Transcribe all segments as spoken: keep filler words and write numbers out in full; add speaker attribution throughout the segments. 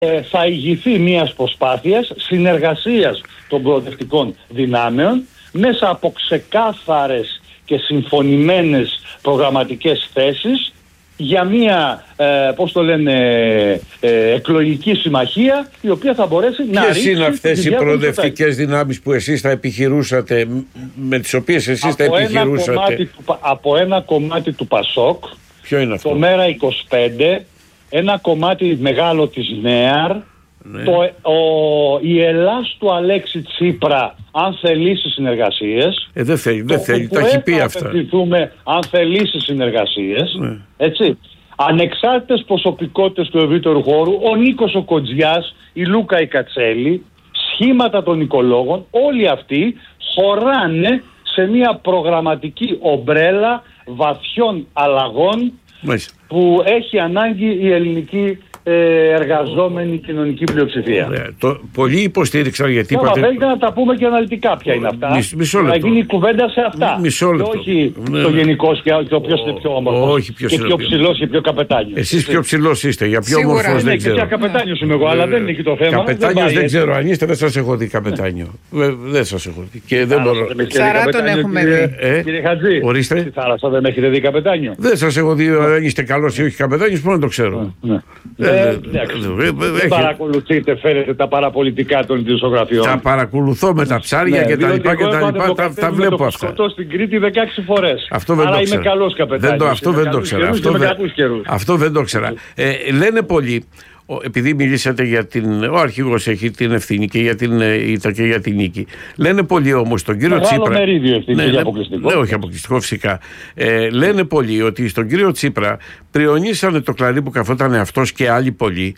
Speaker 1: ε, θα ηγηθεί μιας προσπάθειας συνεργασίας των προοδευτικών δυνάμεων μέσα από ξεκάθαρες και συμφωνημένες προγραμματικές θέσεις για μια, ε, πώς το λένε, ε, εκλογική συμμαχία η οποία θα μπορέσει να ρίξει...
Speaker 2: Ποιες είναι αυτές οι προοδευτικές δυνάμεις που εσείς θα επιχειρούσατε, με τις οποίες εσείς από θα επιχειρούσατε?
Speaker 1: Ένα του, από ένα κομμάτι του Πασόκ,
Speaker 2: ποιο είναι αυτό?
Speaker 1: το Μέρα είκοσι πέντε, ένα κομμάτι μεγάλο της ΝΕΑΡ, ναι. το, ο, η Ελλάς του Αλέξη Τσίπρα, αν θελήσει συνεργασίες.
Speaker 2: Ε, δεν θέλει, δεν θέλει, τα έχει πει αυτά.
Speaker 1: Αν θελήσει συνεργασίες,
Speaker 2: ναι.
Speaker 1: έτσι. Ανεξάρτητες προσωπικότητες του ευρύτερου χώρου, ο Νίκος ο Κοντζιάς, η Λούκα η Κατσέλη, σχήματα των οικολόγων, όλοι αυτοί χωράνε σε μια προγραμματική ομπρέλα βαθιών αλλαγών
Speaker 2: Μάλιστα.
Speaker 1: που έχει ανάγκη η ελληνική ε, εργαζόμενη κοινωνική πλειοψηφία.
Speaker 2: Ωραία. Το, πολλοί υποστήριξαν γιατί
Speaker 1: Τώρα,
Speaker 2: είπατε...
Speaker 1: θέλετε να τα πούμε και αναλυτικά ποια είναι αυτά.
Speaker 2: Μισ, μισό λεπτό.
Speaker 1: Να γίνει κουβέντα σε αυτά.
Speaker 2: Μισό λεπτό.
Speaker 1: Και όχι
Speaker 2: ναι,
Speaker 1: το
Speaker 2: ναι.
Speaker 1: γενικό και ο ποιος είναι πιο όμορφος και πιο ψηλός και πιο καπετάνιος.
Speaker 2: Εσείς πιο ψηλός είστε, για πιο όμορφος δεν ξέρω.
Speaker 1: Και καπετάνιος είμαι εγώ, αλλά δεν είναι εκεί το θέμα.
Speaker 2: Καπετάνιος δεν ξέρω αν είστε, δεν σας έχω δει καπετάνιο. Δεν σας έχω δει. Και δεν μπορώ...
Speaker 3: Ψαρά τον έχουμε δει.
Speaker 1: Κύριε Χατζή,
Speaker 2: ορίστε.
Speaker 1: στη θάλασσα δεν έχετε δει καπετάνιο?
Speaker 2: Δεν σας έχω δει αν είστε καλός ή όχι καπετάνιος, πώς να το ξέρω.
Speaker 1: Δεν παρακολουθείτε, φέρετε τα παραπολιτικά των ειδησιογραφιών.
Speaker 2: Τα παρακολουθώ με τα ψάρια και τα λοιπά και τα λοιπά. Τα, τα βλέπω αυτά.
Speaker 1: Σκοτώ στην Κρήτη δεκαέξι φορές.
Speaker 2: Αυτό δεν
Speaker 1: Άρα
Speaker 2: το
Speaker 1: είμαι
Speaker 2: ξέρα.
Speaker 1: καλός καπετάνιος.
Speaker 2: Αυτό δεν το ξέρα. Αυτό, δεν, αυτό δεν το ξέρα. Ε, λένε πολλοί, επειδή μιλήσατε για την... Ο αρχηγός έχει την ευθύνη και για την ήττα και για την νίκη. Λένε πολλοί όμως τον κύριο
Speaker 1: Μεγάλο
Speaker 2: Τσίπρα...
Speaker 1: μερίδιο ευθύνη,
Speaker 2: ναι,
Speaker 1: όχι
Speaker 2: ναι,
Speaker 1: αποκλειστικό.
Speaker 2: Ναι, όχι αποκλειστικό φυσικά. Ε, λένε πολλοί ότι στον κύριο Τσίπρα πριονίσανε το κλαρί που καθόταν αυτός και άλλοι πολλοί,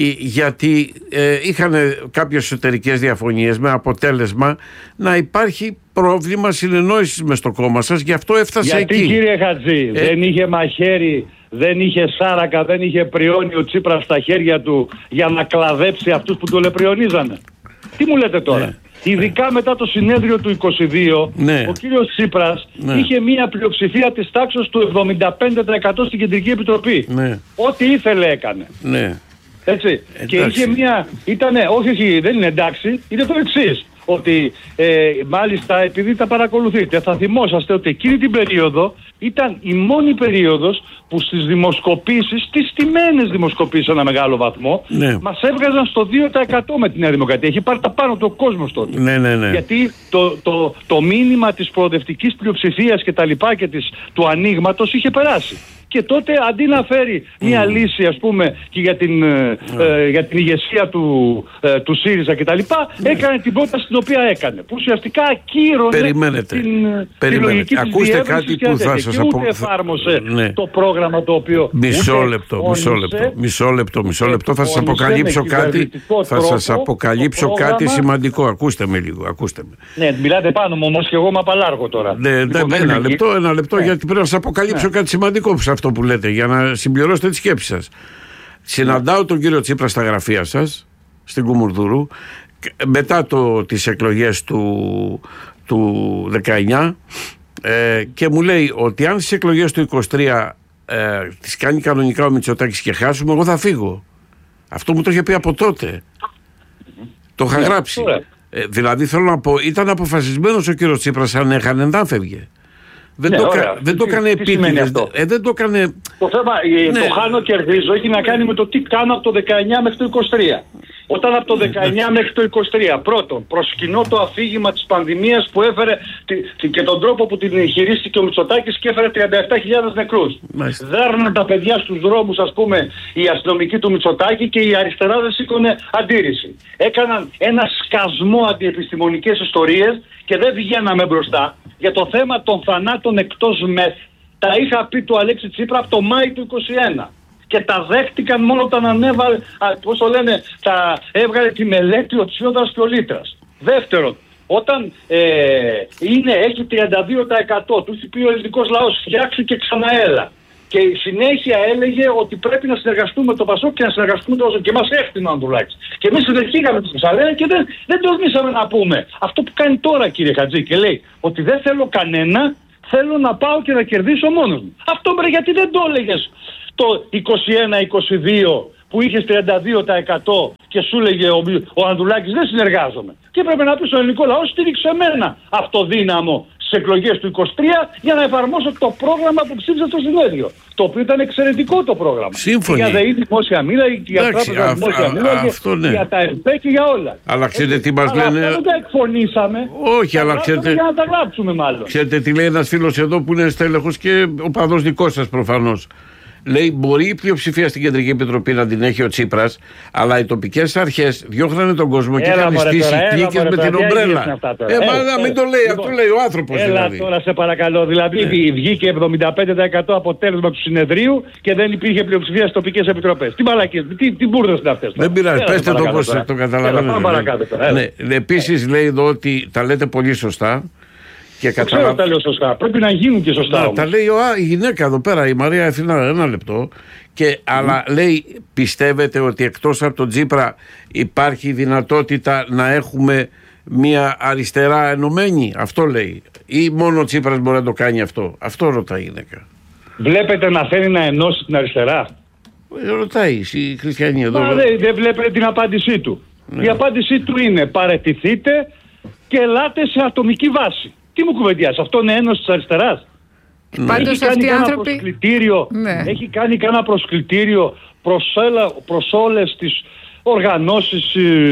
Speaker 2: γιατί ε, είχαν κάποιες εσωτερικές διαφωνίες με αποτέλεσμα να υπάρχει πρόβλημα συνεννόησης μες στο κόμμα σας, γι' αυτό έφτασε
Speaker 1: γιατί,
Speaker 2: εκεί.
Speaker 1: Γιατί κύριε Χατζή,
Speaker 2: ε,
Speaker 1: δεν είχε μαχαίρι, δεν είχε σάρακα, δεν είχε πριόνι ο Τσίπρας στα χέρια του για να κλαδέψει αυτούς που το λεπριονίζανε? Τι μου λέτε τώρα? Ναι. Ειδικά μετά το συνέδριο του είκοσι δύο, ναι. ο κύριος Τσίπρας ναι. είχε μια πλειοψηφία της τάξης του εβδομήντα πέντε τοις εκατό στην Κεντρική Επιτροπή. Ναι. Ό,τι ήθελε έκανε. Ναι. Έτσι. Και είχε μια... Ήτανε, όχι, όχι, δεν είναι εντάξει, είναι το εξής. Ότι ε, μάλιστα επειδή τα παρακολουθείτε θα θυμόσαστε ότι εκείνη την περίοδο ήταν η μόνη περίοδος που στις δημοσκοπήσεις, στις τιμένες δημοσκοπήσεις σε ένα μεγάλο βαθμό, ναι. μας έβγαζαν στο δύο τοις εκατό με τη Νέα Δημοκρατία. Έχει πάρει τα πάνω του ο κόσμος τότε.
Speaker 2: Ναι, ναι, ναι.
Speaker 1: Γιατί το, το, το μήνυμα της προοδευτικής πλειοψηφίας και τα λοιπά και της, του ανοίγματος είχε περάσει. Και τότε αντί να φέρει μια mm. λύση, ας πούμε, και για την, mm. ε, για την ηγεσία του, ε, του ΣΥΡΙΖΑ και τα λοιπά, mm. έκανε την πρόταση την οποία έκανε. Που ουσιαστικά ακύρωνε
Speaker 2: Περιμένετε.
Speaker 1: την,
Speaker 2: Περιμένετε.
Speaker 1: τη λογική της
Speaker 2: ακούστε κάτι που θα σας
Speaker 1: απο...
Speaker 2: απο...
Speaker 1: ούτε εφάρμοσε
Speaker 2: ναι.
Speaker 1: το πρόγραμμα το οποίο...
Speaker 2: Μισό λεπτό, μισό λεπτό, μισό λεπτό, μισό λεπτό. Θα σας αποκαλύψω κάτι, θα σας αποκαλύψω κάτι σημαντικό. Ακούστε με λίγο, ακούστε με.
Speaker 1: Ναι, μιλάτε πάνω μου όμως και εγώ με απαλλάργω τώρα.
Speaker 2: Ναι, λοιπόν, ένα, ένα λεπτό, ένα λεπτό, ναι. γιατί πρέπει να σας αποκαλύψω ναι. κάτι σημαντικό σε αυτό που λέτε, για να συμπληρώσετε τη σκέψη σας. Συναντάω τον κύριο Τσίπρα στα γραφεία σας, στην Κουμουνδούρου, μετά το, τις εκλογές του, του δεκαεννιά, ε, και μου λέει ότι αν στις εκλογές του είκοσι τρία ε, τις κάνει κανονικά ο Μητσοτάκης και χάσουμε, εγώ θα φύγω. Αυτό μου το είχε πει από τότε. Mm-hmm. Το είχα γράψει. Ε, δηλαδή θέλω να πω, ήταν αποφασισμένος ο κύριος Τσίπρας, αν έχανε να φεύγε. Δεν, ναι, το, κα, δεν το έκανε επίτηδες. Ε, δεν το έκανε...
Speaker 1: Το θέμα, ναι. το χάνω κερδίζω, έχει να κάνει με το τι κάνω από το δεκαεννιά μέχρι το είκοσι τρία. Όταν από το δεκαεννιά μέχρι το είκοσι τρία, πρώτον, προσκυνώ το αφήγημα της πανδημίας που έφερε τη, και τον τρόπο που την χειρίστηκε ο Μητσοτάκης και έφερε τριάντα επτά χιλιάδες νεκρούς. Δέρναν τα παιδιά στους δρόμους, ας πούμε, οι αστυνομικοί του Μητσοτάκη και η αριστερά δεν σήκωνε αντίρρηση. Έκαναν ένα σκασμό αντιεπιστημονικές ιστορίες και δεν βγαίναμε μπροστά. Για το θέμα των θανάτων εκτός μεθ, τα είχα πει του Αλέξη Τσίπρα από το Μάη του είκοσι ένα. Και τα δέχτηκαν μόνο όταν ανέβαλε, πώς το λένε, τα έβγαλε τη μελέτη ο Τσιόδρας και ο Λίτρας. Δεύτερον, όταν ε, είναι, έχει τριάντα δύο τοις εκατό, του έχει πει ο ελληνικός λαός φτιάξου και ξαναέλα. Και συνέχεια έλεγε ότι πρέπει να συνεργαστούμε με το Πασόκ και να συνεργαστούμε με το Πασόκ. Και μας έφτιαναν τουλάχιστον. Και εμείς συνεχίσαμε τους Μισαλένα και δεν, δεν τολμήσαμε να πούμε αυτό που κάνει τώρα, κύριε Χατζή, και λέει ότι δεν θέλω κανένα, θέλω να πάω και να κερδίσω μόνος μου. Αυτό μπρε, γιατί δεν το έλεγες το είκοσι ένα είκοσι δύο που είχες τριάντα δύο τοις εκατό και σου έλεγε ο, ο Ανδρουλάκης δεν συνεργάζομαι. Και έπρεπε να πει στον ελληνικό λαό στήριξε εμένα αυτοδύναμο στις εκλογές του είκοσι τρία για να εφαρμόσω το πρόγραμμα που ψήφισε στο συνέδριο. Το οποίο ήταν εξαιρετικό το πρόγραμμα.
Speaker 2: Σύμφωνοι.
Speaker 1: Για ΔΕΗ δημόσια μοίρα, για τράπεζα δημόσια μοίρα,
Speaker 2: ναι.
Speaker 1: για τα ΕΠΕ και για όλα.
Speaker 2: Αλλά ξέρετε τι μας λένε.
Speaker 1: Δεν τα εκφωνήσαμε.
Speaker 2: Όχι, αλλά ξέρετε.
Speaker 1: Για να τα γράψουμε μάλλον.
Speaker 2: Ξέρετε τι λέει ένας φίλος εδώ που είναι στέλεχος και ο παδός δικός σας προφανώς. Λέει, μπορεί η πλειοψηφία στην Κεντρική Επιτροπή να την έχει ο Τσίπρας, αλλά οι τοπικές αρχές διώχνανε τον κόσμο και είχαν στήσει κλίκες με την ομπρέλα. Ε, μα να μην το λέει, αυτό λέει ο άνθρωπος.
Speaker 1: Έλα τώρα, σε παρακαλώ. Δηλαδή, βγήκε εβδομήντα πέντε τοις εκατό αποτέλεσμα του συνεδρίου και δεν υπήρχε πλειοψηφία στις τοπικές επιτροπές. Τι μαλακίες, τι μπουρδες είναι αυτές.
Speaker 2: Δεν πειράζει, πέστε το πώς το καταλαβαίνετε. Επίσης λέει εδώ ότι τα λέτε πολύ σωστά. Και
Speaker 1: καταλα... ξέρω τα λέω σωστά. Πρέπει να γίνουν και σωστά.
Speaker 2: Να, τα λέει η γυναίκα εδώ πέρα, η Μαρία Εθνά, ένα λεπτό. Και, mm. Αλλά λέει, πιστεύετε ότι εκτός από τον Τσίπρα υπάρχει δυνατότητα να έχουμε μια αριστερά ενωμένη? Αυτό λέει. Ή μόνο ο Τσίπρας μπορεί να το κάνει αυτό? Αυτό ρωτάει η γυναίκα.
Speaker 1: Βλέπετε να θέλει να ενώσει την αριστερά?
Speaker 2: Ρωτάει η Χριστιανή εδώ.
Speaker 1: Μα δεν δε βλέπετε την απάντησή του. Ναι. Η απάντησή του είναι παραιτηθείτε και ελάτε σε ατομική βάση. Τι μου κουβεντιάς, αυτό είναι ένωση της αριστεράς?
Speaker 3: Πάντως
Speaker 1: έχει κάνει
Speaker 3: αυτοί οι
Speaker 1: κανένα
Speaker 3: άνθρωποι...
Speaker 1: προσκλητήριο,
Speaker 3: ναι.
Speaker 1: έχει κάνει κανένα προσκλητήριο προς, προς όλες τις οργανώσεις,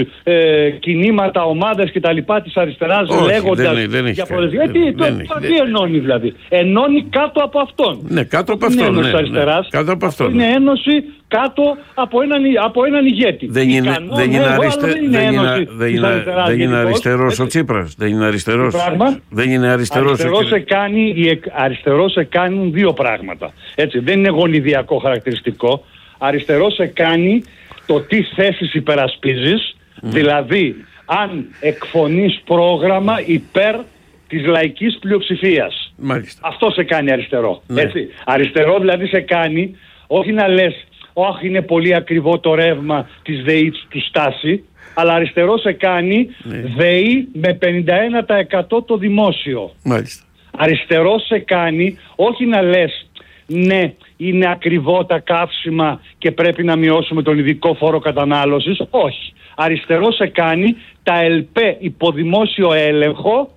Speaker 1: ε, κινήματα, ομάδες και τα λοιπά της αριστεράς,
Speaker 2: όχι,
Speaker 1: λέγοντας
Speaker 2: δεν, δεν
Speaker 1: για
Speaker 2: πολλές.
Speaker 1: Γιατί, το, δεν, το, τι ενώνει δηλαδή? Ενώνει κάτω από αυτόν.
Speaker 2: Ναι, κάτω από αυτόν.
Speaker 1: Είναι
Speaker 2: ναι,
Speaker 1: αριστεράς,
Speaker 2: ναι, κάτω από αυτόν.
Speaker 1: Είναι ένωση κάτω από έναν, από έναν ηγέτη.
Speaker 2: Δεν είναι, Ικανό, δεν είναι, αριστε, δεν είναι, δεν είναι, δεν είναι αριστερός ο Τσίπρας. Δεν είναι αριστερός. Δεν είναι αριστερός.
Speaker 1: Αριστερός σε κάνει, αριστερός σε κάνουν δύο πράγματα. Έτσι, δεν είναι γονιδιακό χαρακτηριστικό. Αριστερός σε κάνει το τι θέσεις υπερασπίζεις, mm. δηλαδή αν εκφωνείς πρόγραμμα υπέρ της λαϊκής πλειοψηφίας.
Speaker 2: Μάλιστα.
Speaker 1: Αυτό σε κάνει αριστερό.
Speaker 2: Ναι.
Speaker 1: Έτσι. Αριστερό δηλαδή σε κάνει, όχι να λες όχι είναι πολύ ακριβό το ρεύμα της ΔΕΗ του Στάση, αλλά αριστερό σε κάνει ναι. ΔΕΗ με πενήντα ένα τοις εκατό το δημόσιο.
Speaker 2: Μάλιστα.
Speaker 1: Αριστερό σε κάνει όχι να λες ναι, είναι ακριβό τα καύσιμα και πρέπει να μειώσουμε τον ειδικό φόρο κατανάλωσης. Όχι. Αριστερό σε κάνει τα ΕΛΠΕ υποδημόσιο έλεγχο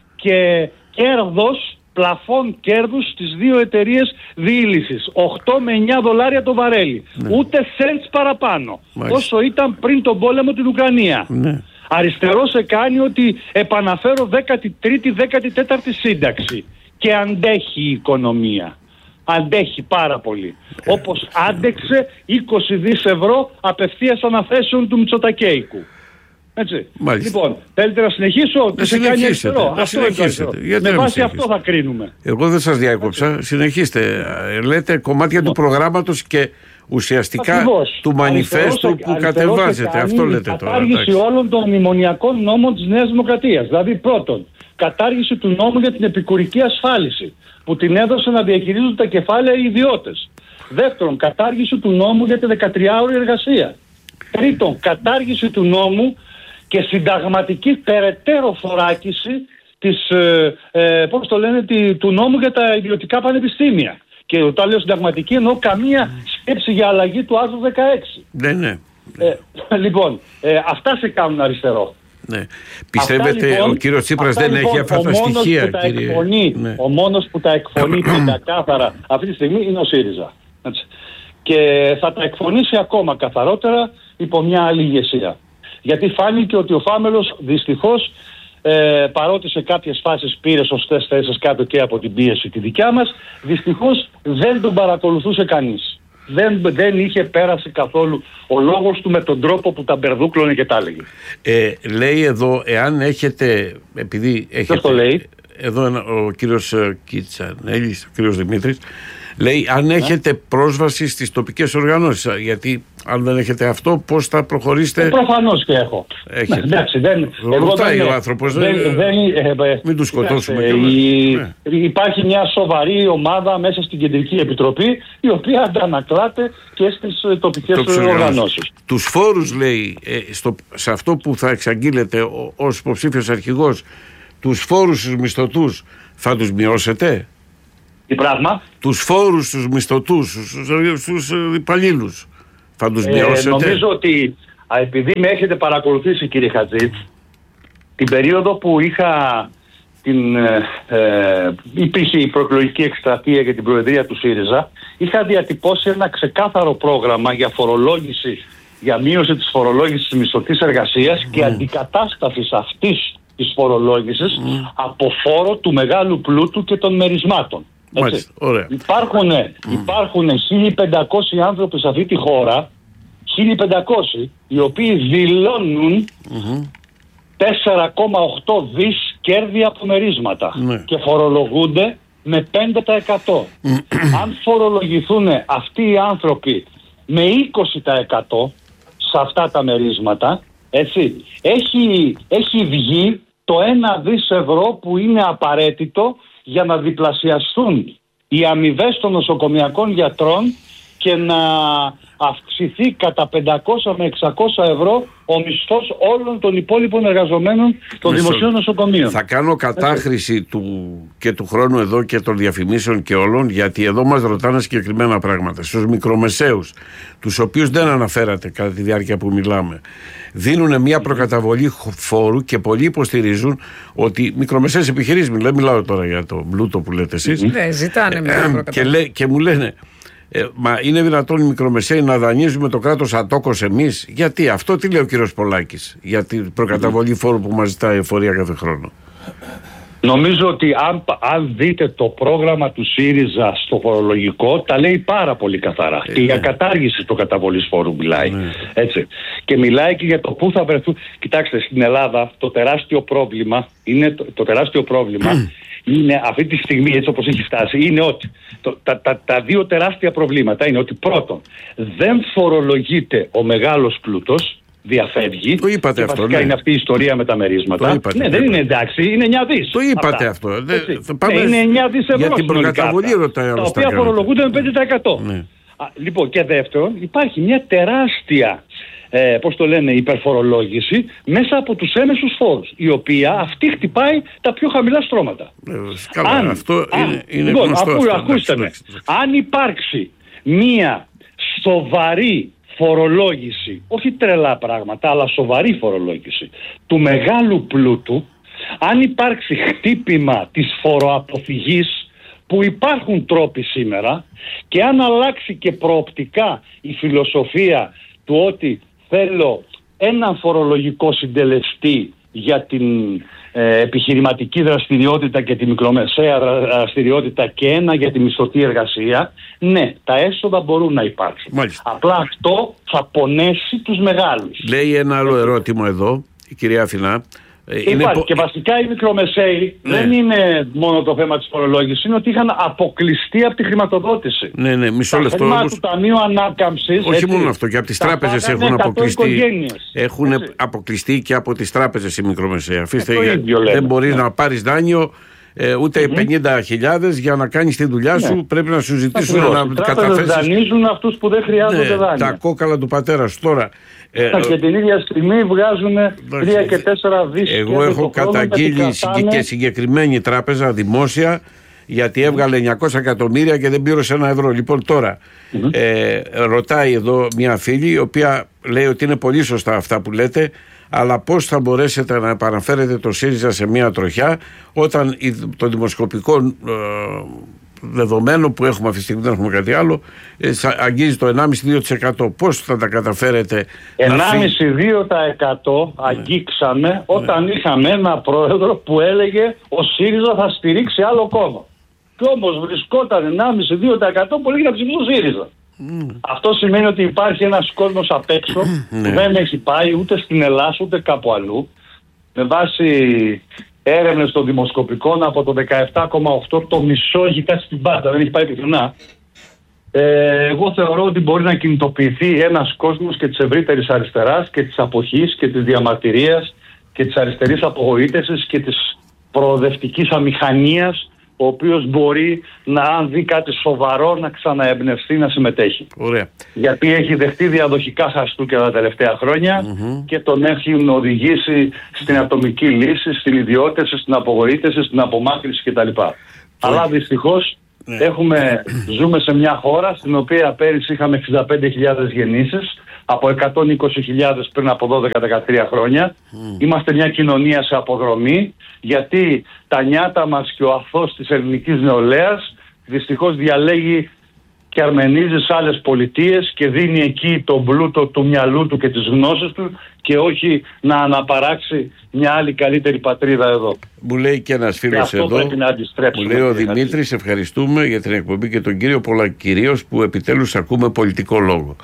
Speaker 1: και κέρδος, πλαφόν κέρδους στις δύο εταιρείες διήλυσης. οκτώ με εννιά δολάρια το βαρέλι. Ναι. Ούτε σέντς παραπάνω. Μάλιστα. Όσο ήταν πριν τον πόλεμο την Ουκρανία. Ναι. Αριστερό σε κάνει ότι επαναφέρω δέκατη τρίτη δέκατη τέταρτη σύνταξη. Και αντέχει η οικονομία. Αντέχει πάρα πολύ. Ε, όπως άντεξε είκοσι δισεκατομμύρια ευρώ απευθείας αναθέσεων του Μητσοτακέικου. Έτσι.
Speaker 2: Μάλιστα.
Speaker 1: Λοιπόν, θέλετε να συνεχίσω?
Speaker 2: Να συνεχίσετε. Να αυτό συνεχίσετε.
Speaker 1: Με βάση αυτό θα κρίνουμε.
Speaker 2: Εγώ δεν σας διάκοψα. Συνεχίστε. Λέτε κομμάτια του προγράμματος και ουσιαστικά Ακριβώς. του μανιφέστου που κατεβάζετε. Αυτό λέτε τώρα.
Speaker 1: Κατάργηση όλων των μνημονιακών νόμων της Νέας Δημοκρατίας. Δηλαδή πρώτον, κατάργηση του νόμου για την επικουρική ασφάλιση, που την έδωσε να διαχειρίζονται τα κεφάλαια οι ιδιώτες. Δεύτερον, κατάργηση του νόμου για τη δεκατριάωρη εργασία. Τρίτον, κατάργηση του νόμου και συνταγματική περαιτέρω φοράκιση της, ε, ε, πώς το λένε, τη, του νόμου για τα ιδιωτικά πανεπιστήμια. Και όταν λέω συνταγματική εννοώ καμία σκέψη για αλλαγή του άρθρου δεκαέξι.
Speaker 2: Ναι, ναι.
Speaker 1: Ε, λοιπόν, ε, αυτά σε κάνουν αριστερό.
Speaker 2: Ναι. Πιστεύετε λοιπόν, ο κύριος Τσίπρας δεν λοιπόν, έχει αυτά τα στοιχεία, κύριε?
Speaker 1: Εκφωνεί, ναι. Ο μόνος που τα εκφωνεί πεντακάθαρα αυτή τη στιγμή είναι ο ΣΥΡΙΖΑ. Έτσι. Και θα τα εκφωνήσει ακόμα καθαρότερα υπό μια άλλη ηγεσία. Γιατί φάνηκε ότι ο Φάμελος δυστυχώς, ε, παρότι σε κάποιες φάσεις πήρε σωστές θέσεις κάτω και από την πίεση τη δικιά μας, δυστυχώς δεν τον παρακολουθούσε κανείς. Δεν, δεν είχε πέρασει καθόλου ο λόγος του με τον τρόπο που τα μπερδούκλωνε και τα έλεγε.
Speaker 2: Ε, λέει εδώ, εάν έχετε, επειδή έχετε...
Speaker 1: Ποιος το λέει?
Speaker 2: Εδώ ο κύριος Κιτσανέλης, ο κύριος Δημήτρης, λέει αν ναι. έχετε πρόσβαση στις τοπικές οργανώσεις, γιατί αν δεν έχετε αυτό πώς θα προχωρήσετε?
Speaker 1: Ε, προφανώς και έχω.
Speaker 2: Έχετε.
Speaker 1: Εντάξει, δεν,
Speaker 2: ρωτάει ο άνθρωπος, δεν, δεν, δεν, ε, μην τους σκοτώσουμε.
Speaker 1: Ε, η, ναι. Υπάρχει μια σοβαρή ομάδα μέσα στην Κεντρική Επιτροπή η οποία αντανακλάται και στις ε, τοπικές οργανώσεις.
Speaker 2: Τους φόρους, λέει, ε, στο, σε αυτό που θα εξαγγείλετε ως υποψήφιος αρχηγός, τους φόρους στους μισθωτούς θα τους μειώσετε?
Speaker 1: Τι πράγμα?
Speaker 2: Τους φόρους στους μισθωτούς, στους, στους υπαλλήλους, Θα τους μειώσετε?
Speaker 1: Ε, νομίζω ότι α, επειδή με έχετε παρακολουθήσει, κύριε Χατζή, την περίοδο που είχα την, ε, ε, υπήρχε η προεκλογική εκστρατεία για την Προεδρία του ΣΥΡΙΖΑ, είχα διατυπώσει ένα ξεκάθαρο πρόγραμμα για φορολόγηση, για μείωση της φορολόγησης της μισθωτής εργασίας mm. και αντικατάστασης αυτής της φορολόγησης mm. από φόρο του μεγάλου πλούτου και των μερισμάτων.
Speaker 2: Μάλιστα, ωραία.
Speaker 1: Υπάρχουν, mm. υπάρχουν χίλια πεντακόσιοι άνθρωποι σε αυτή τη χώρα, χίλια πεντακόσιοι, οι οποίοι δηλώνουν mm-hmm. τέσσερα κόμμα οκτώ δις κέρδη από μερίσματα mm. και φορολογούνται με πέντε τοις εκατό. Mm. Αν φορολογηθούν αυτοί οι άνθρωποι με είκοσι τοις εκατό σε αυτά τα μερίσματα, έτσι, έχει, έχει βγει το ένα δις ευρώ που είναι απαραίτητο για να διπλασιαστούν οι αμοιβές των νοσοκομιακών γιατρών και να αυξηθεί κατά πεντακόσια με εξακόσια ευρώ ο μισθός όλων των υπόλοιπων εργαζομένων των Μισό. δημοσίων νοσοκομείων.
Speaker 2: Θα κάνω κατάχρηση του, και του χρόνου εδώ και των διαφημίσεων και όλων, γιατί εδώ μας ρωτάνε συγκεκριμένα πράγματα. Στους μικρομεσαίους, τους οποίους δεν αναφέρατε κατά τη διάρκεια που μιλάμε, δίνουν μια προκαταβολή φόρου και πολλοί υποστηρίζουν ότι μικρομεσαίες επιχειρήσεις, δεν μιλάω τώρα για το μπλούτο που λέτε εσείς,
Speaker 3: ναι, ζητάνε μια προκαταβολή.
Speaker 2: Και, λέ, και μου λένε, Ε, μα είναι δυνατόν οι μικρομεσαίοι να δανείζουμε το κράτος ατόκος εμείς? Γιατί? Αυτό τι λέει ο κύριος Πολάκης για την προκαταβολή φόρου που μας ζητάει η εφορία κάθε χρόνο?
Speaker 1: Νομίζω ότι αν, αν δείτε το πρόγραμμα του ΣΥΡΙΖΑ στο φορολογικό, τα λέει πάρα πολύ καθαρά. Ε, και ναι. για κατάργηση του καταβολής φόρου μιλάει. Ναι. Έτσι. Και μιλάει και για το πού θα βρεθούν. Κοιτάξτε, στην Ελλάδα το τεράστιο πρόβλημα είναι το, το τεράστιο πρόβλημα είναι αυτή τη στιγμή, έτσι όπως έχει φτάσει, είναι ότι το, τα, τα, τα δύο τεράστια προβλήματα είναι ότι πρώτον δεν φορολογείται ο μεγάλος πλούτος, διαφεύγει.
Speaker 2: Το είπατε
Speaker 1: και
Speaker 2: αυτό.
Speaker 1: Βασικά
Speaker 2: ναι.
Speaker 1: είναι αυτή η ιστορία με τα μερίσματα.
Speaker 2: Είπατε,
Speaker 1: ναι, δεν είναι εντάξει, είναι εννιά δις.
Speaker 2: Το είπατε
Speaker 1: αυτά.
Speaker 2: αυτό. Δε,
Speaker 1: πάμε ναι, είναι εννιά δις ευρώ.
Speaker 2: Για την προκαταβολή ρωτάει
Speaker 1: τα οποία φορολογούνται με πέντε τοις εκατό.
Speaker 2: Ναι.
Speaker 1: Α, λοιπόν, και δεύτερον, υπάρχει μια τεράστια ε, πώς το λένε, υπερφορολόγηση μέσα από τους έμεσους φόρους, η οποία αυτή χτυπάει τα πιο χαμηλά στρώματα.
Speaker 2: Ε, καλά, αν, αυτό αν, είναι, είναι
Speaker 1: λοιπόν,
Speaker 2: γνωστό.
Speaker 1: Αφού,
Speaker 2: αυτό,
Speaker 1: ακούστε με, αν υπάρξει μια σοβαρή φορολόγηση, όχι τρελά πράγματα, αλλά σοβαρή φορολόγηση του μεγάλου πλούτου, αν υπάρξει χτύπημα της φοροαποφυγής, που υπάρχουν τρόποι σήμερα, και αν αλλάξει και προοπτικά η φιλοσοφία του ότι θέλω έναν φορολογικό συντελεστή για την ε, επιχειρηματική δραστηριότητα και τη μικρομεσαία δραστηριότητα και ένα για τη μισθωτή εργασία, ναι, τα έσοδα μπορούν να υπάρξουν. Μάλιστα. Απλά αυτό θα πονέσει τους μεγάλους.
Speaker 2: Λέει ένα άλλο ερώτημα εδώ η κυρία Αθηνά.
Speaker 1: Είναι Υπάρχει πο... και βασικά οι μικρομεσαίοι ναι. δεν είναι μόνο το θέμα της φορολόγησης, είναι ότι είχαν αποκλειστεί από τη χρηματοδότηση.
Speaker 2: Ναι, ναι, μισό λεπτό.
Speaker 1: Τα χρήματα του Ταμείου Ανάκαμψης.
Speaker 2: Όχι έτσι, μόνο αυτό, και από τις τράπεζες έχουν αποκλειστεί. Έχουν έτσι. αποκλειστεί και από τις τράπεζες οι μικρομεσαίοι. Αφήστε, ε, για... δεν μπορείς ναι. να πάρεις δάνειο ε, ούτε mm-hmm. πενήντα χιλιάδες για να κάνεις τη δουλειά σου. Ναι. Πρέπει να σου ζητήσουν να καταθέσεις.
Speaker 1: Οι τράπεζες δανείζουν αυτούς που δεν χρειάζονται ναι, δάνεια.
Speaker 2: Τα κόκαλα του πατέρα σου τώρα.
Speaker 1: Ε, και την ίδια στιγμή βγάζουν τρία και τέσσερα δις.
Speaker 2: Εγώ έχω καταγγείλει και συγκεκριμένη τράπεζα δημόσια, γιατί έβγαλε εννιακόσια εκατομμύρια και δεν πλήρωσε ένα ευρώ. Λοιπόν, τώρα mm-hmm. ε, ρωτάει εδώ μια φίλη, η οποία λέει ότι είναι πολύ σωστά αυτά που λέτε, αλλά πώς θα μπορέσετε να επαναφέρετε το ΣΥΡΙΖΑ σε μια τροχιά όταν το δημοσκοπικό ε, δεδομένο που έχουμε αυτή τη στιγμή, δεν έχουμε κάτι άλλο, ε, αγγίζει το ενάμιση με δύο τοις εκατό. Πώς θα τα καταφέρετε?
Speaker 1: ενάμιση με δύο τοις εκατό αγγίξαμε ναι. όταν ναι. είχαμε ένα πρόεδρο που έλεγε ο ΣΥΡΙΖΑ θα στηρίξει άλλο κόμμα. Και όμως βρισκόταν ενάμιση με δύο τοις εκατό που έλεγε να ψηφίσει ο ΣΥΡΙΖΑ. Mm. Αυτό σημαίνει ότι υπάρχει ένας κόσμος απ' έξω που δεν έχει πάει ούτε στην Ελλάδα ούτε κάπου αλλού, με βάση έρευνες των δημοσκοπικών από το δεκαεπτά κόμμα οκτώ το μισό έχει κάτσει στην πάντα, δεν έχει πάει πουθενά. Ε, εγώ θεωρώ ότι μπορεί να κινητοποιηθεί ένας κόσμος και της ευρύτερης αριστεράς και της αποχής και της διαμαρτυρίας και της αριστερής απογοήτευσης και της προοδευτικής αμηχανίας, ο οποίος μπορεί να, αν δει κάτι σοβαρό, να ξαναεμπνευστεί να συμμετέχει.
Speaker 2: Ωραία.
Speaker 1: Γιατί έχει δεχτεί διαδοχικά χαστούκια τα τελευταία χρόνια mm-hmm. και τον έχουν οδηγήσει στην ατομική λύση, στην ιδιότητα, στην απογοήτευση, στην απομάκρυνση κτλ. Αλλά δυστυχώς Ναι. Έχουμε, ζούμε σε μια χώρα στην οποία πέρυσι είχαμε εξήντα πέντε χιλιάδες γεννήσεις από εκατόν είκοσι χιλιάδες πριν από δώδεκα με δεκατρία χρόνια. Mm. Είμαστε μια κοινωνία σε αποδρομή, γιατί τα νιάτα μας και ο αθώος της ελληνικής νεολαίας δυστυχώς διαλέγει και αρμενίζει σε άλλες πολιτείες και δίνει εκεί τον πλούτο του μυαλού του και τις γνώσεις του και όχι να αναπαράξει μια άλλη καλύτερη πατρίδα εδώ.
Speaker 2: Μου λέει και ένας φίλος και εδώ, μου λέει ο Δημήτρης, ευχαριστούμε για την εκπομπή και τον κύριο Πολακυρίος που επιτέλους ακούμε πολιτικό λόγο.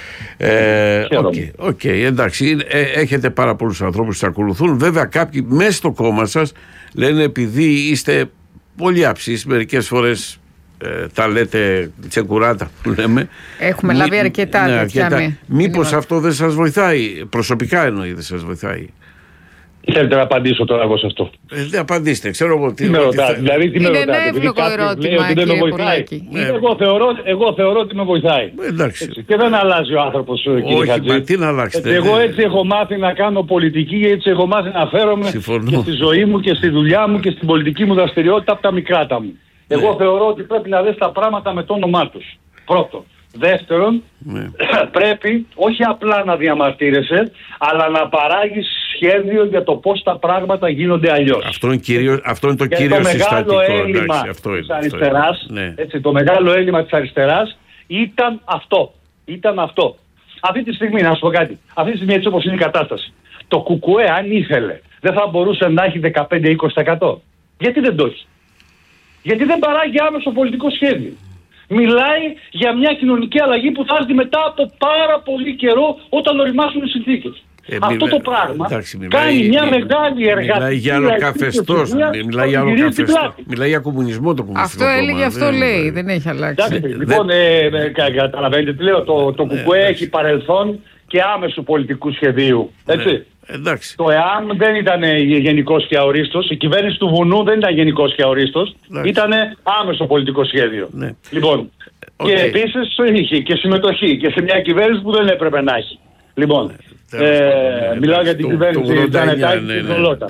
Speaker 2: Ε, okay, okay, εντάξει, ε, έχετε πάρα πολλούς ανθρώπους που σας ακολουθούν. Βέβαια κάποιοι μέσα στο κόμμα σας λένε, επειδή είστε πολύ άψεις μερικές φορές, Ε, τα λέτε τσεκουράτα που λέμε.
Speaker 3: Έχουμε Μη, λάβει αρκετά ναι, τέτοια αρκετά.
Speaker 2: Μήπως αυτό δεν σας βοηθάει? Προσωπικά εννοεί δεν σας βοηθάει?
Speaker 1: Θέλετε να απαντήσω τώρα εγώ σε αυτό?
Speaker 2: Ε, δεν απαντήστε, ξέρω εγώ τι,
Speaker 1: τι με ρωτάτε. Θα... Δηλαδή τι με
Speaker 3: είναι
Speaker 1: ρωτάτε?
Speaker 3: Είναι εύλογο ερώτημα,
Speaker 1: κύριε
Speaker 3: Πολάκη.
Speaker 1: Ναι. Εγώ, θεωρώ, εγώ θεωρώ ότι με βοηθάει.
Speaker 2: Εντάξει.
Speaker 1: Έτσι. Και δεν αλλάζει ο άνθρωπος, κύριε Χατζή.
Speaker 2: Όχι, τι να αλλάξετε.
Speaker 1: Έτσι, εγώ έτσι έχω μάθει να κάνω πολιτική, έτσι έχω μάθει να φέρομαι και στη ζωή μου και στη δουλειά μου και στην πολιτική μου δραστηριότητα από τα μικράτα μου. Ναι. Εγώ θεωρώ ότι πρέπει να δεις τα πράγματα με το όνομά τους. Πρώτον. Δεύτερον, ναι. πρέπει όχι απλά να διαμαρτύρεσαι, αλλά να παράγεις σχέδιο για το πώς τα πράγματα γίνονται αλλιώς. Αυτό είναι, κυρίως,
Speaker 2: αυτό είναι το και κύριο
Speaker 1: το
Speaker 2: συστατικό.
Speaker 1: Μεγάλο έλλειμμα
Speaker 2: εντάξει, αυτό είναι,
Speaker 1: της αριστεράς,
Speaker 2: ναι.
Speaker 1: έτσι, το μεγάλο έλλειμμα της αριστεράς ήταν αυτό. Ήταν αυτό. Αυτή τη στιγμή, να σου πω κάτι, αυτή τη στιγμή έτσι όπως είναι η κατάσταση, το ΚΚΕ αν ήθελε δεν θα μπορούσε να έχει δεκαπέντε με είκοσι τοις εκατό. Γιατί δεν το έχει? Γιατί δεν παράγει άμεσο πολιτικό σχέδιο. Μιλάει για μια κοινωνική αλλαγή που θα έρθει μετά από πάρα πολύ καιρό όταν οριμάσουν οι συνθήκες. Ε, Αυτό μιλά... το πράγμα εντάξει, μιλάει, κάνει μια μιλάει, μεγάλη εργασία.
Speaker 2: Μιλάει για άλλο καθεστώς. Μιλάει για άλλο καθεστώς. Μιλάει για κομμουνισμό το κομμουνιστικό.
Speaker 3: Αυτό έλεγε, αυτό δεν λέει. Δεν έχει αλλάξει.
Speaker 1: Εντάξει, λοιπόν, ε, ε, καταλαβαίνετε τι λέω. Το, το ΚΚΕ έχει παρελθόν και άμεσου πολιτικού σχεδίου. Έτσι.
Speaker 2: Εντάξει.
Speaker 1: Το ΕΑΜ δεν ήταν γενικός και αορίστος. Η κυβέρνηση του Βουνού δεν ήταν γενικός και αορίστος. Ήταν άμεσο πολιτικό σχέδιο. Ναι. Λοιπόν, okay. Και επίσης είχε και συμμετοχή και σε μια κυβέρνηση που δεν έπρεπε να έχει. Λοιπόν, ναι, ε, ναι, μιλάω για την κυβέρνηση του Τζανετάκη και του Λότα.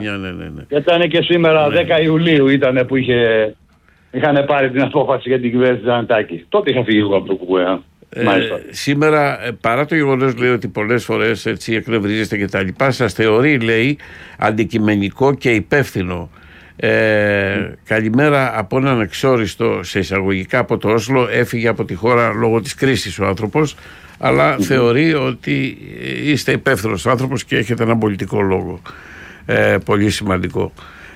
Speaker 1: Ήταν και σήμερα ναι. δέκα Ιουλίου ήταν που είχε, είχαν πάρει την απόφαση για την κυβέρνηση του Τζανετάκη. Τότε είχα φύγει εγώ από το ΚΚΕ.
Speaker 2: Ε, σήμερα, παρά το γεγονός λέει ότι πολλές φορές έτσι εκνευρίζεστε και τα λοιπά, σας θεωρεί, λέει, αντικειμενικό και υπεύθυνο. Ε, mm. Καλημέρα από έναν εξόριστο σε εισαγωγικά από το Όσλο, έφυγε από τη χώρα λόγω της κρίσης ο άνθρωπος, αλλά mm. θεωρεί ότι είστε υπεύθυνος άνθρωπος και έχετε ένα πολιτικό λόγο ε, πολύ σημαντικό.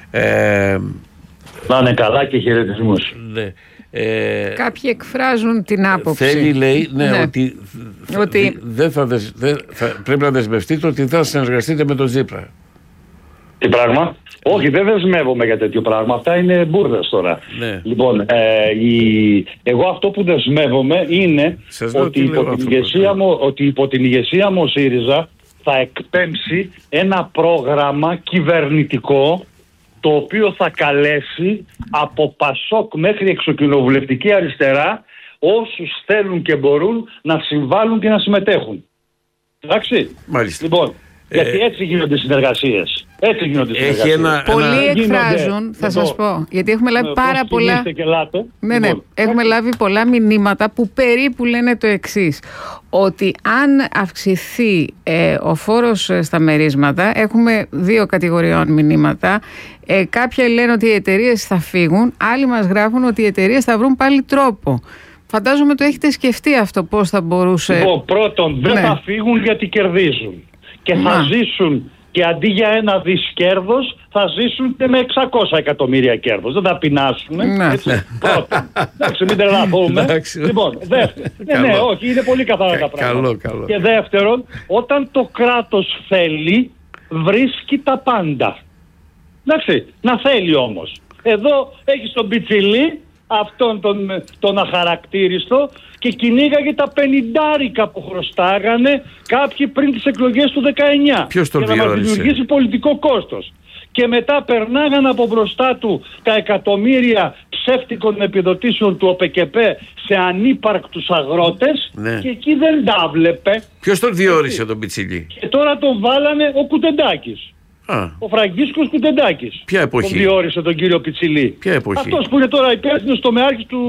Speaker 2: Ε,
Speaker 1: Να είναι καλά και χαιρετισμούς.
Speaker 2: Ναι. Ε,
Speaker 3: Κάποιοι εκφράζουν την άποψη.
Speaker 2: Θέλει, λέει, ναι, ναι. ότι,
Speaker 3: ότι...
Speaker 2: δεν θα δεσ, δεν θα, πρέπει να δεσμευτείτε ότι θα συνεργαστείτε με τον Τσίπρα.
Speaker 1: Τι πράγμα? Όχι, δεν δεσμεύομαι για τέτοιο πράγμα. Αυτά είναι μπουρδες τώρα.
Speaker 2: Ναι.
Speaker 1: Λοιπόν, ε, η... εγώ αυτό που δεσμεύομαι είναι ότι υπό, την ηγεσία μου, ότι υπό την ηγεσία μου ο ΣΥΡΙΖΑ θα εκπέμψει ένα πρόγραμμα κυβερνητικό το οποίο θα καλέσει από Πασόκ μέχρι εξοκοινοβουλευτική αριστερά όσους θέλουν και μπορούν να συμβάλλουν και να συμμετέχουν. Εντάξει.
Speaker 2: Μάλιστα.
Speaker 1: Λοιπόν, ε... γιατί έτσι γίνονται συνεργασίες. Έτσι γίνονται συνεργασίες.
Speaker 2: Ένα,
Speaker 3: Πολλοί
Speaker 2: ένα...
Speaker 3: εκφράζουν, θα σας πω, γιατί έχουμε λάβει πάρα πολλά...
Speaker 1: Και λάτο.
Speaker 3: Ναι, ναι, λοιπόν, έχουμε λάβει πολλά μηνύματα που περίπου λένε το εξής. Ότι αν αυξηθεί ε, ο φόρος στα μερίσματα, έχουμε δύο κατηγοριών μηνύματα. Ε, κάποια λένε ότι οι εταιρείες θα φύγουν, άλλοι μας γράφουν ότι οι εταιρείες θα βρουν πάλι τρόπο. Φαντάζομαι το έχετε σκεφτεί αυτό, πώς θα μπορούσε...
Speaker 1: Λοιπόν, πρώτον, δεν ναι. θα φύγουν γιατί κερδίζουν. Και θα Μα. ζήσουν και αντί για ένα δις κέρδος θα ζήσουν και με εξακόσια εκατομμύρια κέρδος. Δεν θα πεινάσουμε.
Speaker 3: Ναι.
Speaker 1: Πρώτον. Εντάξει, μην τρελαθούμε. Λοιπόν, δεύτερον. Ναι, όχι, είναι πολύ καθαρά τα πράγματα.
Speaker 2: Καλό, καλό.
Speaker 1: Και δεύτερον, όταν το κράτος θέλει, βρίσκει τα πάντα. Εντάξει, να θέλει όμως. Εδώ έχεις τον Πιτσιλί, αυτόν τον, τον αχαρακτήριστο, και κυνήγαγε τα πενηντάρικα που χρωστάγανε κάποιοι πριν τις εκλογές του δεκαεννιά.
Speaker 2: Ποιος τον
Speaker 1: για να μας δημιουργήσει πολιτικό κόστος. Και μετά περνάγαν από μπροστά του τα εκατομμύρια ψεύτικων επιδοτήσεων του ΟΠΕΚΕΠΕ σε ανύπαρκτους αγρότες, ναι. και εκεί δεν τα βλέπε.
Speaker 2: Ποιος τον διόρισε τον Πιτσιλί?
Speaker 1: Και τώρα τον βάλανε ο Κουτεντάκης.
Speaker 2: Α.
Speaker 1: Ο Φραγκίσκος Κουτεντάκης.
Speaker 2: Ποια εποχή?
Speaker 1: Τον διόρισε τον κύριο Πιτσιλή.
Speaker 2: Ποια εποχή?
Speaker 1: Αυτός που είναι τώρα υπεύθυνος τομεάρχης του,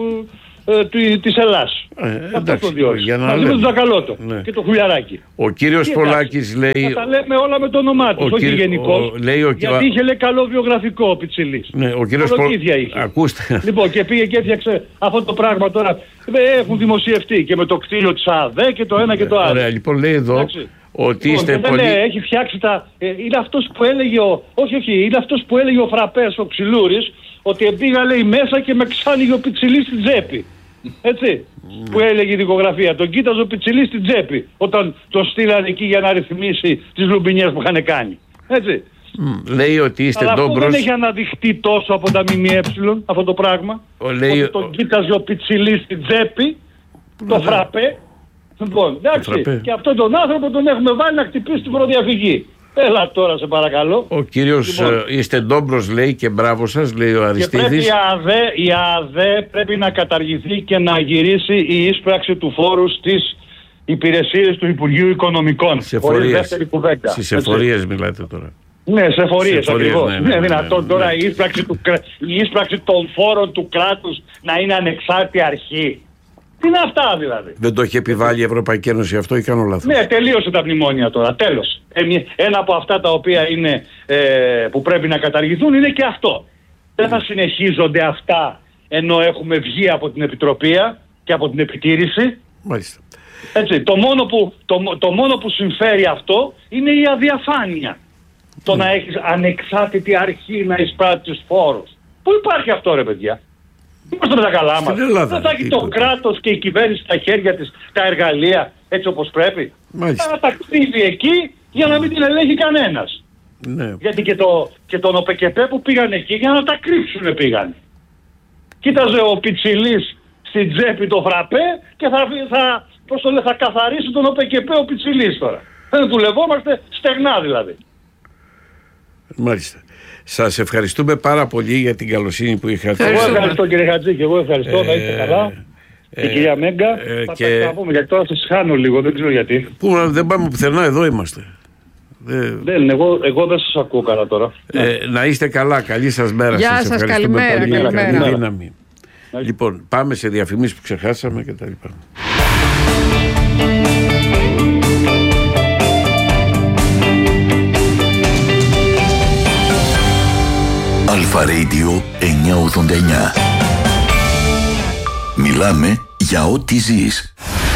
Speaker 1: ε, του, της Ελλάς.
Speaker 2: Ε,
Speaker 1: αυτός τον διόρισε.
Speaker 2: Να
Speaker 1: μαζί με τον Τζακαλώτο
Speaker 2: ναι.
Speaker 1: και το Χουλιαράκι.
Speaker 2: Ο κύριος Πολάκης λέει...
Speaker 1: Θα τα λέμε όλα με το όνομά του, όχι κύρι... γενικώς. Ο... Λέει ο... Γιατί είχε λέει καλό βιογραφικό ο Πιτσιλής.
Speaker 2: Ναι, ο κύριος Πολάκης. Ακούστε.
Speaker 1: Λοιπόν, και πήγε και έφτιαξε αυτό το πράγμα τώρα. Έχουν δημοσιευτεί και με το κτίριο της ΑΔΕ και το ένα και το άλλο.
Speaker 2: Ωραία, λοιπόν λέει εδώ... Εντάξει. Ότι είστε
Speaker 1: λοιπόν,
Speaker 2: πολύ...
Speaker 1: ναι, έχει φτιάξει τα... Ε, είναι αυτός που έλεγε ο... Όχι, όχι, είναι αυτός που έλεγε ο Φραπές, ο Ξυλούρης, ότι πήγα λέει μέσα και με ξάνιγε ο Πιτσιλής στην τσέπη. Έτσι, mm. που έλεγε η δικογραφία. Τον κοίταζε ο Πιτσιλής στην τσέπη όταν τον στείλανε εκεί για να ρυθμίσει τις λουμπινιές που είχαν κάνει. Έτσι.
Speaker 2: Mm. Λέει ότι είστε ντόμπρος...
Speaker 1: Αλλά αυτό δεν έχει αναδειχτεί τόσο από τα ΜΜΕ αυτό το πράγμα.
Speaker 2: Ο, λέει...
Speaker 1: ότι τον κοίταζε ο Πιτσιλής στην τσέπη, το Φραπέ. Λοιπόν, εντάξει, και αυτόν τον άνθρωπο τον έχουμε βάλει να χτυπήσει την προδιαφυγή. Έλα τώρα, σε παρακαλώ.
Speaker 2: Ο κύριος λοιπόν, είστε ντόμπρος, λέει, και μπράβο σας, λέει ο Αριστίδης.
Speaker 1: Και πρέπει η ΑΔΕ, η ΑΔΕ πρέπει να καταργηθεί και να γυρίσει η ίσπραξη του φόρου στις υπηρεσίες του Υπουργείου Οικονομικών.
Speaker 2: Σε εφορίες. Στις εφορίες μιλάτε τώρα.
Speaker 1: Ναι, σε εφορίες ακριβώς.
Speaker 2: Ναι,
Speaker 1: ναι,
Speaker 2: ναι,
Speaker 1: ναι, δυνατόν
Speaker 2: ναι,
Speaker 1: τώρα
Speaker 2: ναι.
Speaker 1: Η, ίσπραξη του, η ίσπραξη των φόρων του κράτους να είναι ανεξάρτητη αρχή. Τι είναι αυτά δηλαδή?
Speaker 2: Δεν το έχει επιβάλει η Ευρωπαϊκή Ένωση αυτό ή κάνω λάθος?
Speaker 1: Ναι, τελείωσε τα μνημόνια τώρα, τέλος. Ένα από αυτά τα οποία είναι, ε, που πρέπει να καταργηθούν είναι και αυτό. Δεν θα συνεχίζονται αυτά ενώ έχουμε βγει από την επιτροπία και από την επιτήρηση.
Speaker 2: Μάλιστα.
Speaker 1: Έτσι, το, μόνο που, το, το μόνο που συμφέρει αυτό είναι η αδιαφάνεια. Το mm. να έχεις ανεξάρτητη αρχή να εισπράττεις φόρους. Πού υπάρχει αυτό ρε παιδιά? Είμαστε με τα καλά μας. Δεν θα έχει το κράτος και η κυβέρνηση στα χέρια της τα εργαλεία έτσι όπως πρέπει?
Speaker 2: Μάλιστα.
Speaker 1: Θα τα κρύβει εκεί για να μην την ελέγχει κανένας.
Speaker 2: Ναι.
Speaker 1: Γιατί και, το, και τον ΟΠΕΚΕΠΕ που πήγαν εκεί για να τα κρύψουνε πήγαν. Κοίταζε ο Πιτσιλής στην τσέπη το Φραπέ και θα, θα, πώς το λέει, θα καθαρίσει τον ΟΠΕΚΕΠΕ ο Πιτσιλής τώρα. Δεν δουλευόμαστε στεγνά δηλαδή.
Speaker 2: Μάλιστα. Σας ευχαριστούμε πάρα πολύ για την καλοσύνη που είχατε.
Speaker 1: Εγώ ευχαριστώ κύριε Χατζή και εγώ ευχαριστώ. Να είστε καλά. Και η κυρία Μέγκα. Ε, θα και... τα πούμε γιατί τώρα σας χάνω λίγο, δεν ξέρω γιατί.
Speaker 2: Πού, δεν πάμε πουθενά, εδώ είμαστε.
Speaker 1: Δεν, δεν εγώ, εγώ δεν σας ακούω καλά τώρα.
Speaker 2: Ε, να είστε καλά, καλή σας μέρα.
Speaker 3: Γεια
Speaker 2: σας,
Speaker 3: σας, καλημέρα.
Speaker 2: Πολύ,
Speaker 3: καλημέρα.
Speaker 2: καλή δύναμη. Λοιπόν, πάμε σε διαφημίσεις που ξεχάσαμε και τα λοιπά.
Speaker 4: Αλφα Radio εννιακόσια ογδόντα εννιά. Μιλάμε για ό,τι ζεις.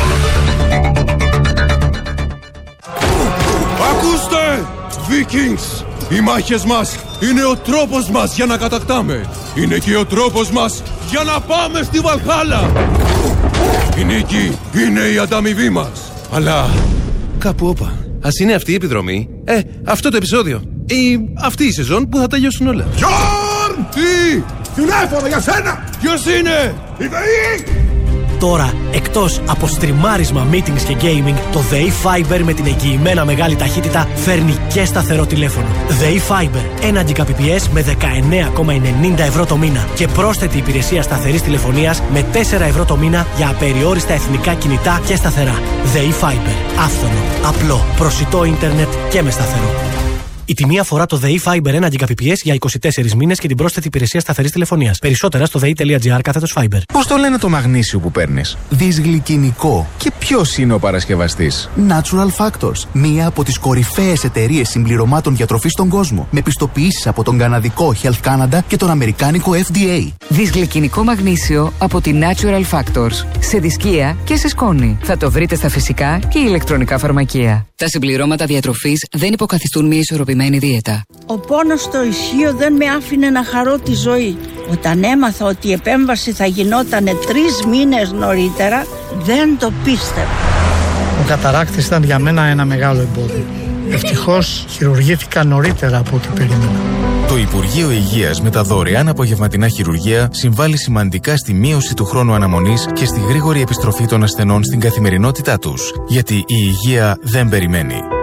Speaker 5: Ακούστε! Vikings! Οι μάχες μας είναι ο τρόπος μας για να κατακτάμε. Είναι και ο τρόπος μας για να πάμε στη Βαλχάλα. Η νίκη είναι η ανταμοιβή μας. Αλλά κάπου όπα. Ας είναι αυτή η επιδρομή. Ε, αυτό το επεισόδιο. Ή αυτή η σεζόν που θα τελειώσουν όλα. Γιόρν! Τι! Τηλέφωνο για σένα! Ποιος είναι? Η ΔΕΗ!
Speaker 6: Τώρα, εκτός από στριμάρισμα, meetings και gaming, το ΔΕΗ Fiber με την εγγυημένα μεγάλη ταχύτητα φέρνει και σταθερό τηλέφωνο. ΔΕΗ Fiber, ένα Gbps με δεκαεννέα κόμμα ενενήντα ευρώ το μήνα και πρόσθετη υπηρεσία σταθερής τηλεφωνίας με τέσσερα ευρώ το μήνα για απεριόριστα εθνικά κινητά και σταθερά. ΔΕΗ Fiber, άφθονο, απλό, προσιτό ίντερνετ και με σταθερό. Η τιμή αφορά το ΔΕΗ Fiber ένα Gbps για είκοσι τέσσερις μήνες και την πρόσθετη υπηρεσία σταθερής τηλεφωνίας. Περισσότερα στο δei.gr κάθετος Fiber.
Speaker 7: Πώς το λένε το μαγνήσιο που παίρνεις? Δυσγλυκινικό. Και ποιος είναι ο παρασκευαστής? Natural Factors. Μία από τις κορυφαίες εταιρείες συμπληρωμάτων διατροφής στον κόσμο. Με πιστοποιήσεις από τον καναδικό Health Canada και τον αμερικάνικο F D A.
Speaker 8: Δυσγλυκινικό μαγνήσιο από τη Natural Factors. Σε δισκία και σε σκόνη. Θα το βρείτε στα φυσικά και ηλεκτρονικά φαρμακεία. Τα συμπληρώματα διατροφής δεν υποκαθιστούν μια ισορροπημένη δίαιτα.
Speaker 9: Ο πόνος στο ισχύο δεν με άφηνε να χαρώ τη ζωή. Όταν έμαθα ότι η επέμβαση θα γινόταν τρεις μήνες νωρίτερα, δεν το πίστευα.
Speaker 10: Ο καταράκτης ήταν για μένα ένα μεγάλο εμπόδιο. Ευτυχώς χειρουργήθηκα νωρίτερα από ό,τι περίμενα.
Speaker 11: Το Υπουργείο Υγείας με τα δωρεάν απογευματινά χειρουργία συμβάλλει σημαντικά στη μείωση του χρόνου αναμονής και στη γρήγορη επιστροφή των ασθενών στην καθημερινότητά τους. Γιατί η υγεία δεν περιμένει.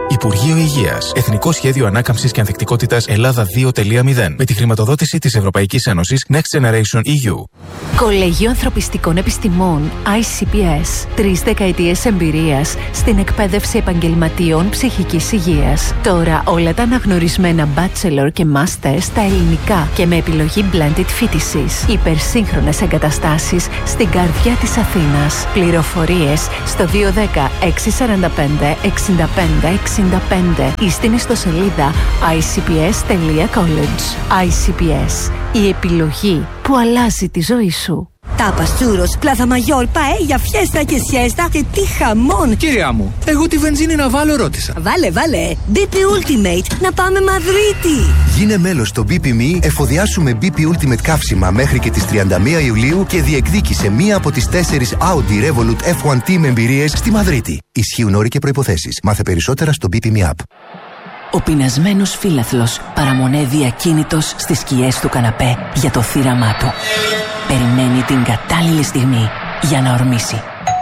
Speaker 11: Υπουργείο Υγείας. Εθνικό Σχέδιο Ανάκαμψης και Ανθεκτικότητας Ελλάδα δύο τελεία μηδέν. Με τη χρηματοδότηση της Ευρωπαϊκής Ένωσης Next Generation ι γιου.
Speaker 12: Κολέγιο Ανθρωπιστικών Επιστημών άι σι πι ες. Τρεις δεκαετίες εμπειρίας στην εκπαίδευση επαγγελματιών ψυχικής υγείας. Τώρα όλα τα αναγνωρισμένα bachelor και master στα ελληνικά και με επιλογή blended φοιτησης. Υπερσύγχρονες εγκαταστάσεις στην καρδιά της Αθήνας. Πληροφορίες στο δύο ένα μηδέν έξι τέσσερα πέντε εξήντα πέντε εξήντα πέντε ή στην ιστοσελίδα άι σι πι ες τελεία college. άι σι πι ες. Η επιλογή που αλλάζει τη ζωή σου.
Speaker 13: Τάπας, τσούρος, πλάθα μαγιόρ, παέλια, φιέστα και σιέστα και τι χαμόν!
Speaker 14: Κυρία μου, εγώ τη βενζίνη να βάλω ρώτησα.
Speaker 13: Βάλε, βάλε! μπι πι Ultimate, να πάμε Μαδρίτη!
Speaker 15: Γίνε μέλος στο μπι πι εμ ι, εφοδιάσου με μπι πι Ultimate καύσιμα μέχρι και τις τριάντα μία Ιουλίου και διεκδίκησε μία από τις τέσσερις Audi Revolut εφ ουάν τι με εμπειρίες στη Μαδρίτη. Ισχύουν όροι και προϋποθέσεις. Μάθε περισσότερα στο μπι πι εμ ι App.
Speaker 16: Ο πεινασμένος φύλαθλος παραμονεύει ακίνητος στις σκιές του καναπέ για το θύραμά του. Περιμένει την κατάλληλη στιγμή για να ορμήσει.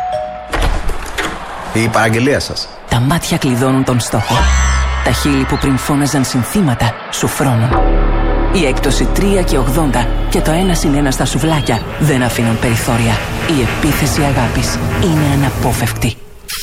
Speaker 17: Η παραγγελία σας.
Speaker 16: Τα μάτια κλειδώνουν τον στόχο. Τα χείλη που πριν φώναζαν συνθήματα σου φρώνουν. Η έκπτωση τρία και ογδόντα και το ένα συν ένα στα σουβλάκια δεν αφήνουν περιθώρια. Η επίθεση αγάπης είναι αναπόφευκτη.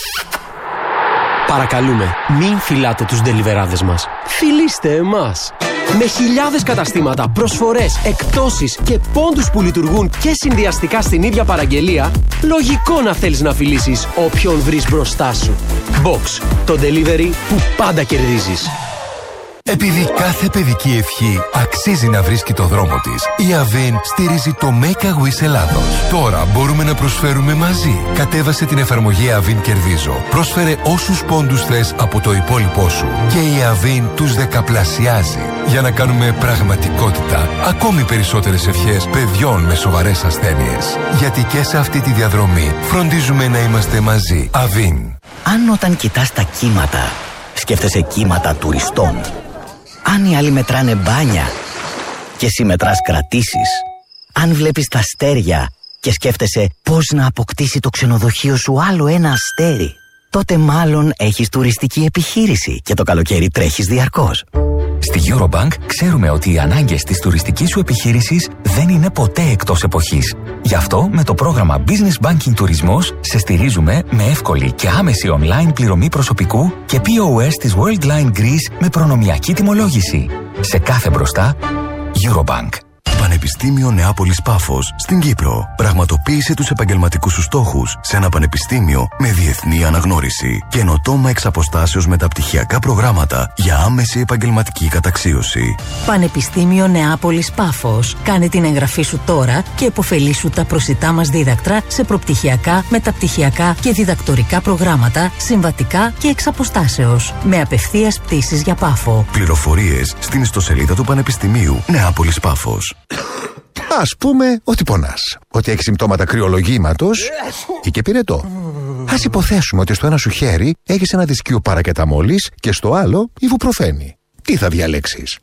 Speaker 18: Παρακαλούμε, μην φυλάτε τους ντελιβεράδες μας. Φιλήστε εμάς. Με χιλιάδες καταστήματα, προσφορές, εκπτώσεις και πόντους που λειτουργούν και συνδυαστικά στην ίδια παραγγελία, λογικό να θέλεις να φιλήσεις όποιον βρεις μπροστά σου. Box, το delivery που πάντα κερδίζεις.
Speaker 19: Επειδή κάθε παιδική ευχή αξίζει να βρίσκει το δρόμο της, η Avin στηρίζει το Make a Wish Ελλάδος. Τώρα μπορούμε να προσφέρουμε μαζί. Κατέβασε την εφαρμογή Avin Κερδίζω. Πρόσφερε όσους πόντους θες από το υπόλοιπό σου και η Avin τους δεκαπλασιάζει για να κάνουμε πραγματικότητα ακόμη περισσότερες ευχές παιδιών με σοβαρές ασθένειες. Γιατί και σε αυτή τη διαδρομή φροντίζουμε να είμαστε μαζί. Avin.
Speaker 20: Αν όταν κοιτάς τα κύματα σκέφτεσαι κύματα τουριστών, αν οι άλλοι μετράνε μπάνια και εσύ μετράς κρατήσεις, αν βλέπεις τα αστέρια και σκέφτεσαι πώς να αποκτήσει το ξενοδοχείο σου άλλο ένα αστέρι, τότε μάλλον έχεις τουριστική επιχείρηση και το καλοκαίρι τρέχεις διαρκώς.
Speaker 21: Στη Eurobank ξέρουμε ότι οι ανάγκες της τουριστικής σου επιχείρησης δεν είναι ποτέ εκτός εποχής. Γι' αυτό με το πρόγραμμα Business Banking Τουρισμός σε στηρίζουμε με εύκολη και άμεση online πληρωμή προσωπικού και πι ο ες της Worldline Greece με προνομιακή τιμολόγηση. Σε κάθε μπροστά, Eurobank.
Speaker 19: Πανεπιστήμιο Νεάπολης Πάφος στην Κύπρο. Πραγματοποίησε τους επαγγελματικούς σου στόχους σε ένα πανεπιστήμιο με διεθνή αναγνώριση. Καινοτόμα εξ αποστάσεως μεταπτυχιακά προγράμματα για άμεση επαγγελματική καταξίωση.
Speaker 12: Πανεπιστήμιο Νεάπολης Πάφος. Κάνε την εγγραφή σου τώρα και επωφελήσου τα προσιτά μας δίδακτρα σε προπτυχιακά, μεταπτυχιακά και διδακτορικά προγράμματα, συμβατικά και εξ αποστάσεως. Με απευθείας πτήσεις για Πάφο.
Speaker 19: Πληροφορίες στην ιστοσελίδα του Πανεπιστημίου Νεάπολης Πάφος.
Speaker 22: Ας πούμε ότι πονάς, ότι έχεις συμπτώματα κρυολογήματος ή και πυρετό. Ας υποθέσουμε ότι στο ένα σου χέρι έχεις ένα δισκείο παρακεταμόλης και στο άλλο ιβουπροφένη. Τι θα διαλέξεις?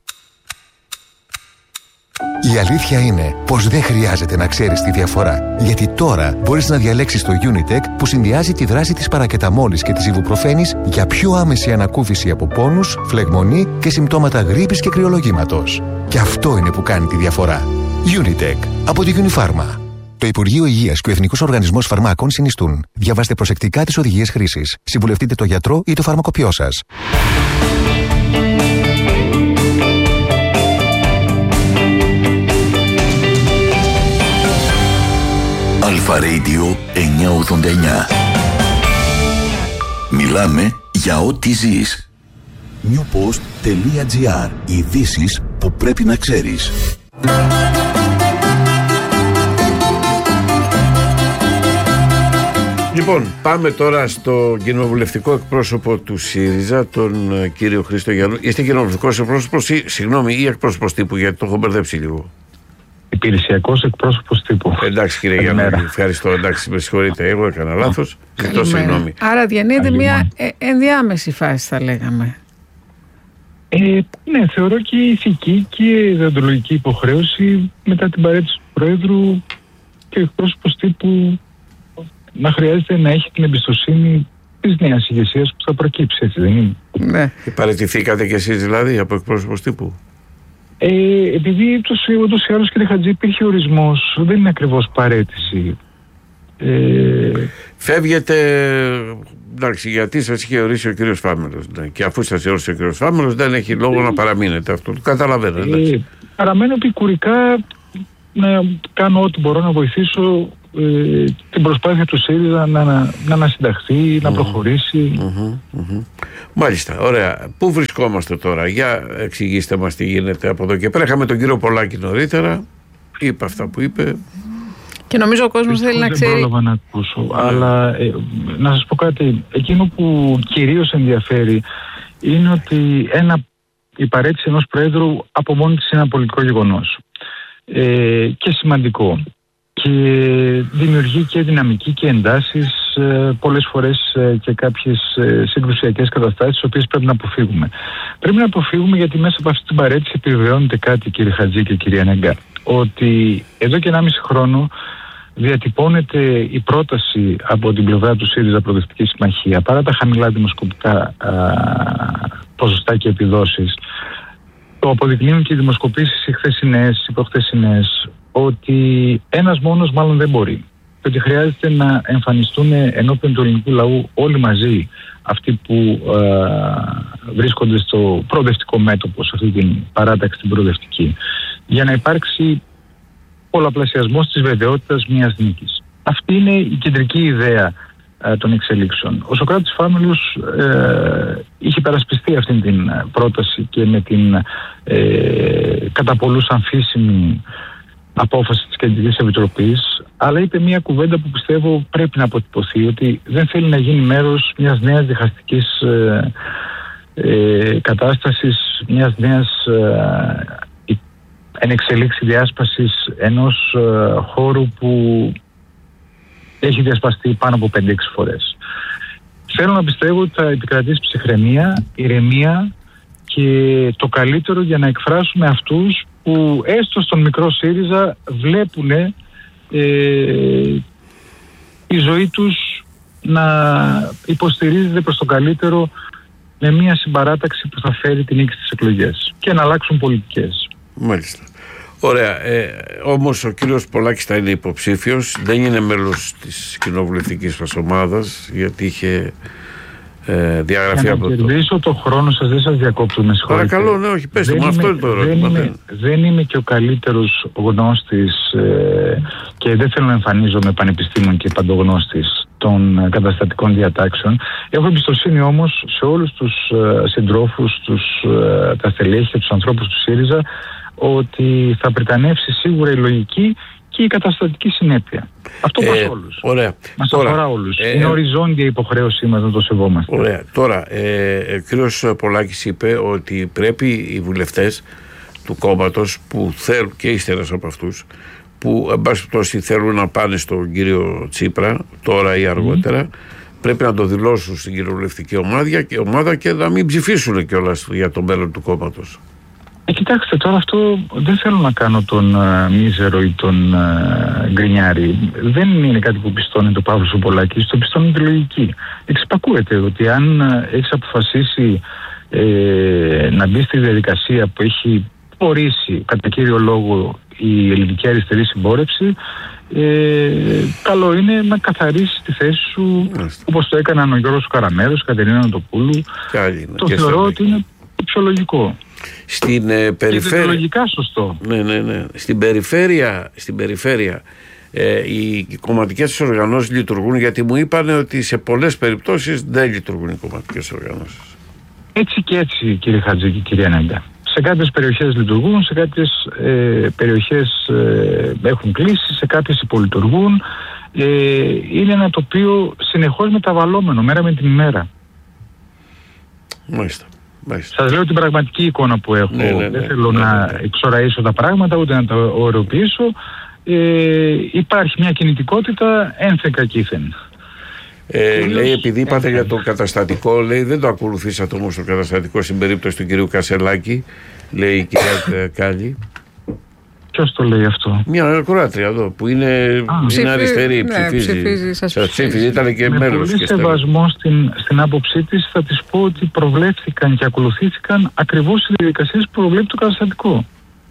Speaker 22: Η αλήθεια είναι πως δεν χρειάζεται να ξέρεις τη διαφορά, γιατί τώρα μπορείς να διαλέξεις το Unitec που συνδυάζει τη δράση της παρακεταμόλης και της ιβουπροφένης για πιο άμεση ανακούφιση από πόνους, φλεγμονή και συμπτώματα γρίπης και κρυολογήματος. Και αυτό είναι που κάνει τη διαφορά. Unitec από τη Unifarma. Το Υπουργείο Υγείας και ο Εθνικός Οργανισμός Φαρμάκων συνιστούν. Διαβάστε προσεκτικά τις οδηγίες χρήσης. Συμβουλευτείτε το γιατρό ή το φαρμακοποιό σας.
Speaker 4: Αλφα Radio εννιακόσια ογδόντα εννιά. Μιλάμε για ό,τι ζεις. newpost.gr. Ειδήσεις που πρέπει να ξέρεις.
Speaker 2: Λοιπόν, πάμε τώρα στο κοινοβουλευτικό εκπρόσωπο του ΣΥΡΙΖΑ, τον κύριο Χρήστο Γιαννού. Είστε κοινοβουλευτικός εκπρόσωπος ή, συγγνώμη, ή εκπρόσωπος τύπου, γιατί το έχω μπερδέψει λίγο.
Speaker 23: Υπηρεσιακός εκπρόσωπος τύπου.
Speaker 2: Εντάξει, κύριε Γιάννη, ευχαριστώ. Εντάξει, με συγχωρείτε, εγώ έκανα λάθος. Ζητώ συγγνώμη.
Speaker 3: Άρα διανύεται μια ε, ενδιάμεση φάση, θα λέγαμε.
Speaker 23: Ε, ναι, θεωρώ και ηθική και ιδεοντολογική υποχρέωση μετά την παρέτηση του Πρόεδρου και ο εκπρόσωπος τύπου να χρειάζεται να έχει την εμπιστοσύνη της νέας ηγεσίας που θα προκύψει, έτσι δεν είναι?
Speaker 2: Ναι. Και παραιτηθήκατε κι εσείς δηλαδή από εκπρόσωπος τύπου?
Speaker 23: Ε, επειδή ούτως ή άλλως, κύριε Χατζή, υπήρχε ορισμός, δεν είναι ακριβώς παραίτηση. Ε...
Speaker 2: Φεύγετε, εντάξει, γιατί σας είχε ορίσει ο κύριος Φάμελος, ναι, και αφού σας όρισε ο κύριος Φάμελος δεν έχει λόγο ε... να παραμείνετε, αυτό το καταλαβαίνω. Ε,
Speaker 23: παραμένω επικουρικά να κάνω ό,τι μπορώ να βοηθήσω ε, την προσπάθεια του ΣΥΡΙΖΑ να, να, να ανασυνταχθεί, mm-hmm. να προχωρήσει.
Speaker 2: Mm-hmm. Mm-hmm. Μάλιστα, ωραία. Πού βρισκόμαστε τώρα? Για εξηγήστε μας τι γίνεται από εδώ και πέρα. Είχαμε τον κύριο Πολάκη νωρίτερα, είπε αυτά που είπε.
Speaker 3: Και νομίζω ο κόσμος θέλει να ξέρει.
Speaker 23: Δεν πρόλαβα να ακούσω, yeah. αλλά ε, να σας πω κάτι. Εκείνο που κυρίως ενδιαφέρει είναι ότι ένα, η παραίτηση ενός Προέδρου από μόνη της είναι ένα πολιτικό γεγονός. Ε, και σημαντικό. Και δημιουργεί και δυναμική και εντάσεις, ε, πολλές φορές ε, και κάποιες ε, συγκρουσιακές καταστάσεις, τις οποίες πρέπει να αποφύγουμε. Πρέπει να αποφύγουμε γιατί μέσα από αυτή την παραίτηση επιβεβαιώνεται κάτι, κύριε Χατζή και κυρία Νέγκα, ότι εδώ και ενάμιση χρόνο διατυπώνεται η πρόταση από την πλευρά του ΣΥΡΙΖΑ Προοδευτική Συμμαχία, παρά τα χαμηλά δημοσκοπικά α, ποσοστά και επιδόσεις. Το αποδεικνύουν και οι δημοσκοπήσεις οι χθεσινές, οι προχθεσινές, ότι ένας μόνος μάλλον δεν μπορεί. Και ότι χρειάζεται να εμφανιστούν ενώπιον του ελληνικού λαού όλοι μαζί αυτοί που α, βρίσκονται στο προοδευτικό μέτωπο, σε αυτή την παράταξη την προοδευτική, για να υπάρξει πολλαπλασιασμός της βεβαιότητας μιας νίκης. Αυτή είναι η κεντρική ιδέα ε, των εξελίξεων. Ο Σωκράτης Φάμελος ε, είχε περασπιστεί αυτή την πρόταση και με την ε, κατά πολλούς αμφίσιμη απόφαση της Κεντρικής Επιτροπής, αλλά είπε μια κουβέντα που πιστεύω πρέπει να αποτυπωθεί, ότι δεν θέλει να γίνει μέρος μιας νέας διχαστικής ε, ε, κατάστασης, μιας νέας ε, εν εξελίξη διάσπασης ενός ε, χώρου που έχει διασπαστεί πάνω από πέντε έξι φορές. Θέλω να πιστεύω ότι θα επικρατήσει ψυχραιμία, ηρεμία και το καλύτερο για να εκφράσουμε αυτούς που έστω στον μικρό ΣΥΡΙΖΑ βλέπουν ε, η ζωή τους να υποστηρίζεται προς το καλύτερο με μια συμπαράταξη που θα φέρει την νίκη στις εκλογές και να αλλάξουν πολιτικές.
Speaker 2: Μάλιστα. Ωραία. Ε, όμως ο κύριος Πολάκης θα είναι υποψήφιος, δεν είναι μέλος της κοινοβουλευτικής μας ομάδας, γιατί είχε ε, διαγραφεί
Speaker 23: για
Speaker 2: από
Speaker 23: το... Για να κερδίσω το χρόνο σας, δεν σας διακόπτω, με συγχωρείτε.
Speaker 2: Παρακαλώ, ναι, όχι, πέστε μου, αυτό είναι το ερώτημα.
Speaker 23: Δεν, δεν είμαι και ο καλύτερος γνώστης ε, και δεν θέλω να εμφανίζομαι πανεπιστήμων και παντογνώστης των καταστατικών διατάξεων. Έχω εμπιστοσύνη όμως σε όλους τους ε, συντρόφους, τους, ε, τα στελέχη και τους ανθρώπους του ΣΥΡΙΖΑ, ότι θα πριτανεύσει σίγουρα η λογική και η καταστατική συνέπεια. Αυτό προς ε, όλους.
Speaker 2: Ωραία.
Speaker 23: Μας αφορά όλους. Ε, Είναι οριζόντια υποχρέωσή μας να το σεβόμαστε.
Speaker 2: Ωραία. Τώρα, ε, ο κ. Πολάκης είπε ότι πρέπει οι βουλευτές του κόμματος που θέλουν, και ύστερα από αυτούς, που εν πάση περιπτώσει θέλουν να πάνε στον κύριο Τσίπρα τώρα ή αργότερα, mm. πρέπει να το δηλώσουν στην κοινοβουλευτική ομάδα και, ομάδα και να μην ψηφίσουν κιόλας για το μέλλον του κόμματος.
Speaker 23: Ε, κοιτάξτε, τώρα αυτό δεν θέλω να κάνω τον uh, μίζερο ή τον uh, γκρινιάρη. Δεν είναι κάτι που πιστώνει το Παύλος ο Πολάκης, το πιστώνει τη λογική. Εξυπακούεται ότι αν uh, έχεις αποφασίσει ε, να μπει στη διαδικασία που έχει ορίσει κατά κύριο λόγο η ελληνική αριστερή συμπόρευση, ε, καλό είναι να καθαρίσεις τη θέση σου όπως το έκαναν ο Γιώργος Καραμέρος, η Κατερίνα Νοτοπούλου. Το θεωρώ ότι είναι πιο λογικό.
Speaker 2: Στην ε, περιφέρεια.
Speaker 23: Λογικά σωστό.
Speaker 2: Ναι, ναι, ναι. Στην περιφέρεια, στην περιφέρεια ε, οι, οι κομματικές οργανώσεις λειτουργούν, γιατί μου είπαν ότι σε πολλές περιπτώσεις δεν λειτουργούν οι κομματικές οργανώσεις.
Speaker 23: Έτσι και έτσι, κύριε Χατζή και κυρία Νέγκα. Σε κάποιες περιοχές λειτουργούν, σε κάποιες ε, περιοχές ε, έχουν κλείσει, σε κάποιες υπολειτουργούν. Ε, είναι ένα τοπίο συνεχώς μεταβαλλόμενο, μέρα με την ημέρα.
Speaker 2: Μάλιστα.
Speaker 23: Σας λέω την πραγματική εικόνα που έχω. Ναι, ναι, ναι, δεν θέλω ναι, ναι, ναι. να εξοραίσω τα πράγματα, ούτε να τα ωρεοποιήσω. Ε, υπάρχει μια κινητικότητα ένθεν κακήθεν.
Speaker 2: Ε, λέει, επειδή είπατε για το καταστατικό, λέει, δεν το ακολουθήσατε όμως το καταστατικό στην περίπτωση του κυρίου Κασελάκη, λέει η κυρία Κάλλη.
Speaker 23: Ποιος το λέει αυτό?
Speaker 2: Μια ακροάτρια εδώ που είναι, είναι
Speaker 23: Ψηφί...
Speaker 2: αριστερή,
Speaker 3: ναι,
Speaker 2: ψηφίζει.
Speaker 3: ψηφίζει σας
Speaker 2: σας ψήφιζε, ήταν και
Speaker 23: με
Speaker 2: μέλος.
Speaker 23: πολύ σεβασμό στην, στην άποψή της θα της πω ότι προβλέφθηκαν και ακολουθήθηκαν ακριβώς οι διαδικασίες που προβλέπει το καταστατικό.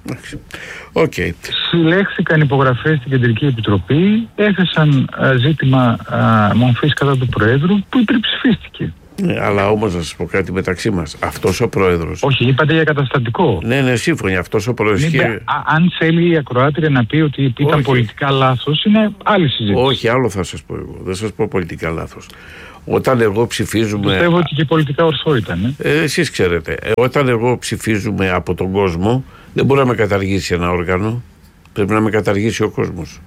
Speaker 2: Okay.
Speaker 23: Συλλέχθηκαν υπογραφές στην Κεντρική Επιτροπή, έθεσαν α, ζήτημα α, μορφής κατά του Προέδρου που υπερψηφίστηκε.
Speaker 2: Ναι, αλλά όμως να σας πω κάτι μεταξύ μας. Αυτός ο πρόεδρος.
Speaker 23: Όχι, είπατε για καταστατικό.
Speaker 2: Ναι, ναι, σύμφωνοι. Αυτός ο πρόεδρος.
Speaker 23: Ναι,
Speaker 2: και...
Speaker 23: α, αν θέλει η ακροάτρια να πει ότι ήταν
Speaker 2: Όχι.
Speaker 23: πολιτικά λάθος, είναι άλλη συζήτηση.
Speaker 2: Όχι, άλλο θα σας πω εγώ. Δεν σας πω πολιτικά λάθος. Όταν εγώ ψηφίζουμε.
Speaker 23: Πιστεύω ότι και πολιτικά ορθό ήταν. Ε.
Speaker 2: Ε, εσείς ξέρετε. Ε, όταν εγώ ψηφίζουμε από τον κόσμο, δεν μπορεί να με καταργήσει ένα όργανο. Πρέπει να με καταργήσει ο κόσμος.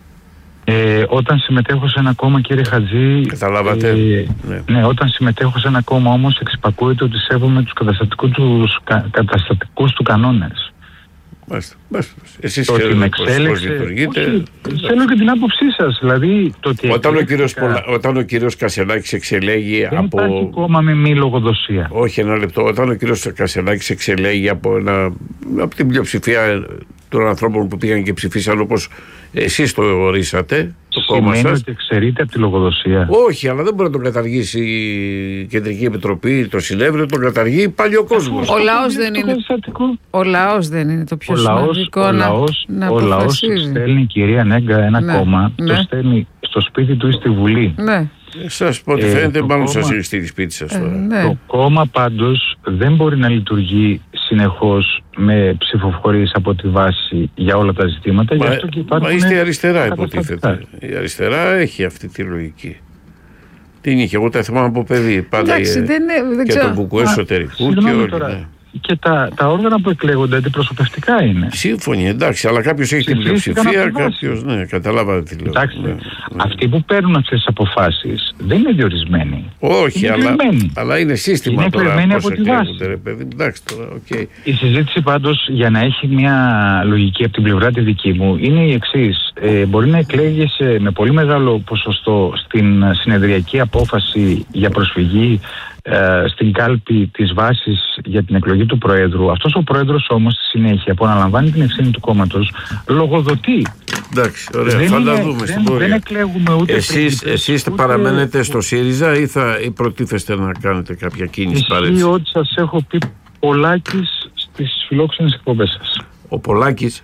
Speaker 23: Ε, όταν συμμετέχω σε ένα κόμμα, κύριε Χατζή.
Speaker 2: Καταλάβατε.
Speaker 23: Ε,
Speaker 2: ναι.
Speaker 23: ναι, όταν συμμετέχω σε ένα κόμμα όμως εξυπακούεται ότι σέβομαι τους καταστατικούς του, κα, καταστατικούς του κανόνες.
Speaker 2: Μάλιστα. Εσείς
Speaker 23: το ότι με
Speaker 2: ξέρετε πώς, πώς λειτουργείτε.
Speaker 23: Όχι, θέλω και την άποψή σας. Δηλαδή, το ότι
Speaker 2: όταν, ο κύριος Πολα... όταν ο κύριος Κασελάκης εξελέγει
Speaker 23: δεν
Speaker 2: από...
Speaker 23: Δεν υπάρχει κόμμα με μη λογοδοσία.
Speaker 2: Όχι, ένα λεπτό. Όταν ο κύριος Κασελάκης εξελέγει από, ένα... από την πλειοψηφία των ανθρώπων που πήγαν και ψηφίσαν όπως εσείς το ορίσατε, το κόμμα σας.
Speaker 23: Σημαίνει ότι εξαιρείται από τη λογοδοσία.
Speaker 2: Όχι, αλλά δεν μπορεί να τον καταργήσει η Κεντρική Επιτροπή, το συνέδριο, τον καταργεί πάλι ο κόσμος.
Speaker 3: Ο λαός δεν είναι, ο λαός δεν είναι το πιο
Speaker 23: ο λαός,
Speaker 3: σημαντικό
Speaker 23: ο
Speaker 3: να,
Speaker 23: λαός,
Speaker 3: να
Speaker 23: ο λαός στέλνει, κυρία Νέγκα, ένα
Speaker 3: ναι,
Speaker 23: κόμμα,
Speaker 3: ναι.
Speaker 23: το στέλνει στο σπίτι του ή στη Βουλή.
Speaker 3: Ναι.
Speaker 2: Σας πω ότι
Speaker 23: Ε,
Speaker 2: φαίνεται
Speaker 23: το
Speaker 2: μάλλον
Speaker 23: κόμμα-
Speaker 2: σας είναι στη σπίτι σας
Speaker 3: Ε,
Speaker 2: τώρα.
Speaker 3: ναι.
Speaker 23: Το κόμμα πάντως δεν μπορεί να λειτουργεί συνεχώς με ψηφοφορίες από τη βάση για όλα τα ζητήματα.
Speaker 2: Μα,
Speaker 23: γι' αυτό και υπάρχουν
Speaker 2: μα είστε η αριστερά
Speaker 23: καταστατικά.
Speaker 2: υποτίθεται. Η αριστερά έχει αυτή τη λογική. Την είχε, εγώ τα θυμάμαι από παιδί. Πάντα
Speaker 3: Εντάξει,
Speaker 2: ε,
Speaker 3: δεν, είναι- δεν
Speaker 2: και
Speaker 3: ξέρω.
Speaker 2: τον κουκού
Speaker 23: Α,
Speaker 2: εσωτερικού και
Speaker 23: συγγνώμη
Speaker 2: όλοι.
Speaker 23: τώρα.
Speaker 2: Ναι.
Speaker 23: Και τα, τα όργανα που εκλέγονται αντιπροσωπευτικά είναι.
Speaker 2: Σύμφωνοι, εντάξει, αλλά κάποιος έχει την
Speaker 23: Ψηφίστηκαν
Speaker 2: πλειοψηφία,
Speaker 23: από τη βάση.
Speaker 2: κάποιος. Ναι, καταλάβατε τι λέω.
Speaker 23: Κοιτάξτε,
Speaker 2: Ναι, ναι.
Speaker 23: αυτοί που παίρνουν αυτές τις αποφάσεις δεν είναι διορισμένοι.
Speaker 2: Όχι,
Speaker 23: είναι
Speaker 2: αλλά,
Speaker 23: εκλεγμένοι.
Speaker 2: αλλά είναι σύστημα
Speaker 23: Είναι
Speaker 2: τώρα.
Speaker 23: εκλεγμένοι
Speaker 2: Πώς
Speaker 23: από τη
Speaker 2: εκλέγονται,
Speaker 23: βάση.
Speaker 2: ρε παιδί. Εντάξει τώρα, οκ.
Speaker 23: Η συζήτηση πάντως για να έχει μια λογική από την πλευρά τη δική μου είναι η εξής. Ε, μπορεί να εκλέγεσαι με πολύ μεγάλο ποσοστό στην συνεδριακή απόφαση για προσφυγή ε, στην κάλπη της βάσης για την εκλογή του Προέδρου. Αυτός ο Πρόεδρος όμως στη συνέχεια που αναλαμβάνει την ευθύνη του κόμματος λογοδοτεί.
Speaker 2: Εντάξει, ωραία,
Speaker 23: Δεν
Speaker 2: θα
Speaker 23: είναι-
Speaker 2: τα δούμε στην
Speaker 23: δεν-
Speaker 2: πορεία.
Speaker 23: δεν εκλέγουμε ούτε
Speaker 2: Εσείς,
Speaker 23: πρίγκιπες,
Speaker 2: εσείς
Speaker 23: ούτε-
Speaker 2: παραμένετε στο ΣΥΡΙΖΑ ή, θα, ή προτίθεστε να κάνετε κάποια κίνηση
Speaker 23: Ισχύει
Speaker 2: παρέτηση?
Speaker 23: ό,τι σας έχω πει πολλάκις στις φιλόξενες εκπομπές σας.
Speaker 2: Ο Πολάκης.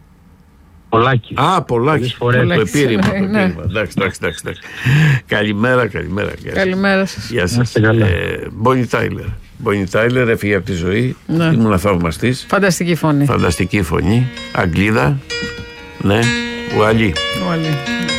Speaker 23: Πολλάκις.
Speaker 2: Α, Πολάκης. Το
Speaker 3: Πολάκης,
Speaker 2: επίρρημα.
Speaker 3: ναι,
Speaker 2: το
Speaker 3: ναι.
Speaker 2: επίρρημα. Εντάξει, εντάξει, εντάξει, εντάξει. Καλημέρα, καλημέρα. Γεια σας.
Speaker 3: Καλημέρα σας.
Speaker 2: Γεια
Speaker 23: Να
Speaker 2: σας.
Speaker 23: είστε καλά.
Speaker 2: Μπόνι Τάιλερ. Μπόνι Τάιλερ έφυγε από τη ζωή.
Speaker 3: Ναι.
Speaker 2: Ήμουν θαυμαστής.
Speaker 3: Φανταστική φωνή.
Speaker 2: Φανταστική φωνή. Αγγλίδα. Ναι. Ουαλή.
Speaker 3: Όλοι.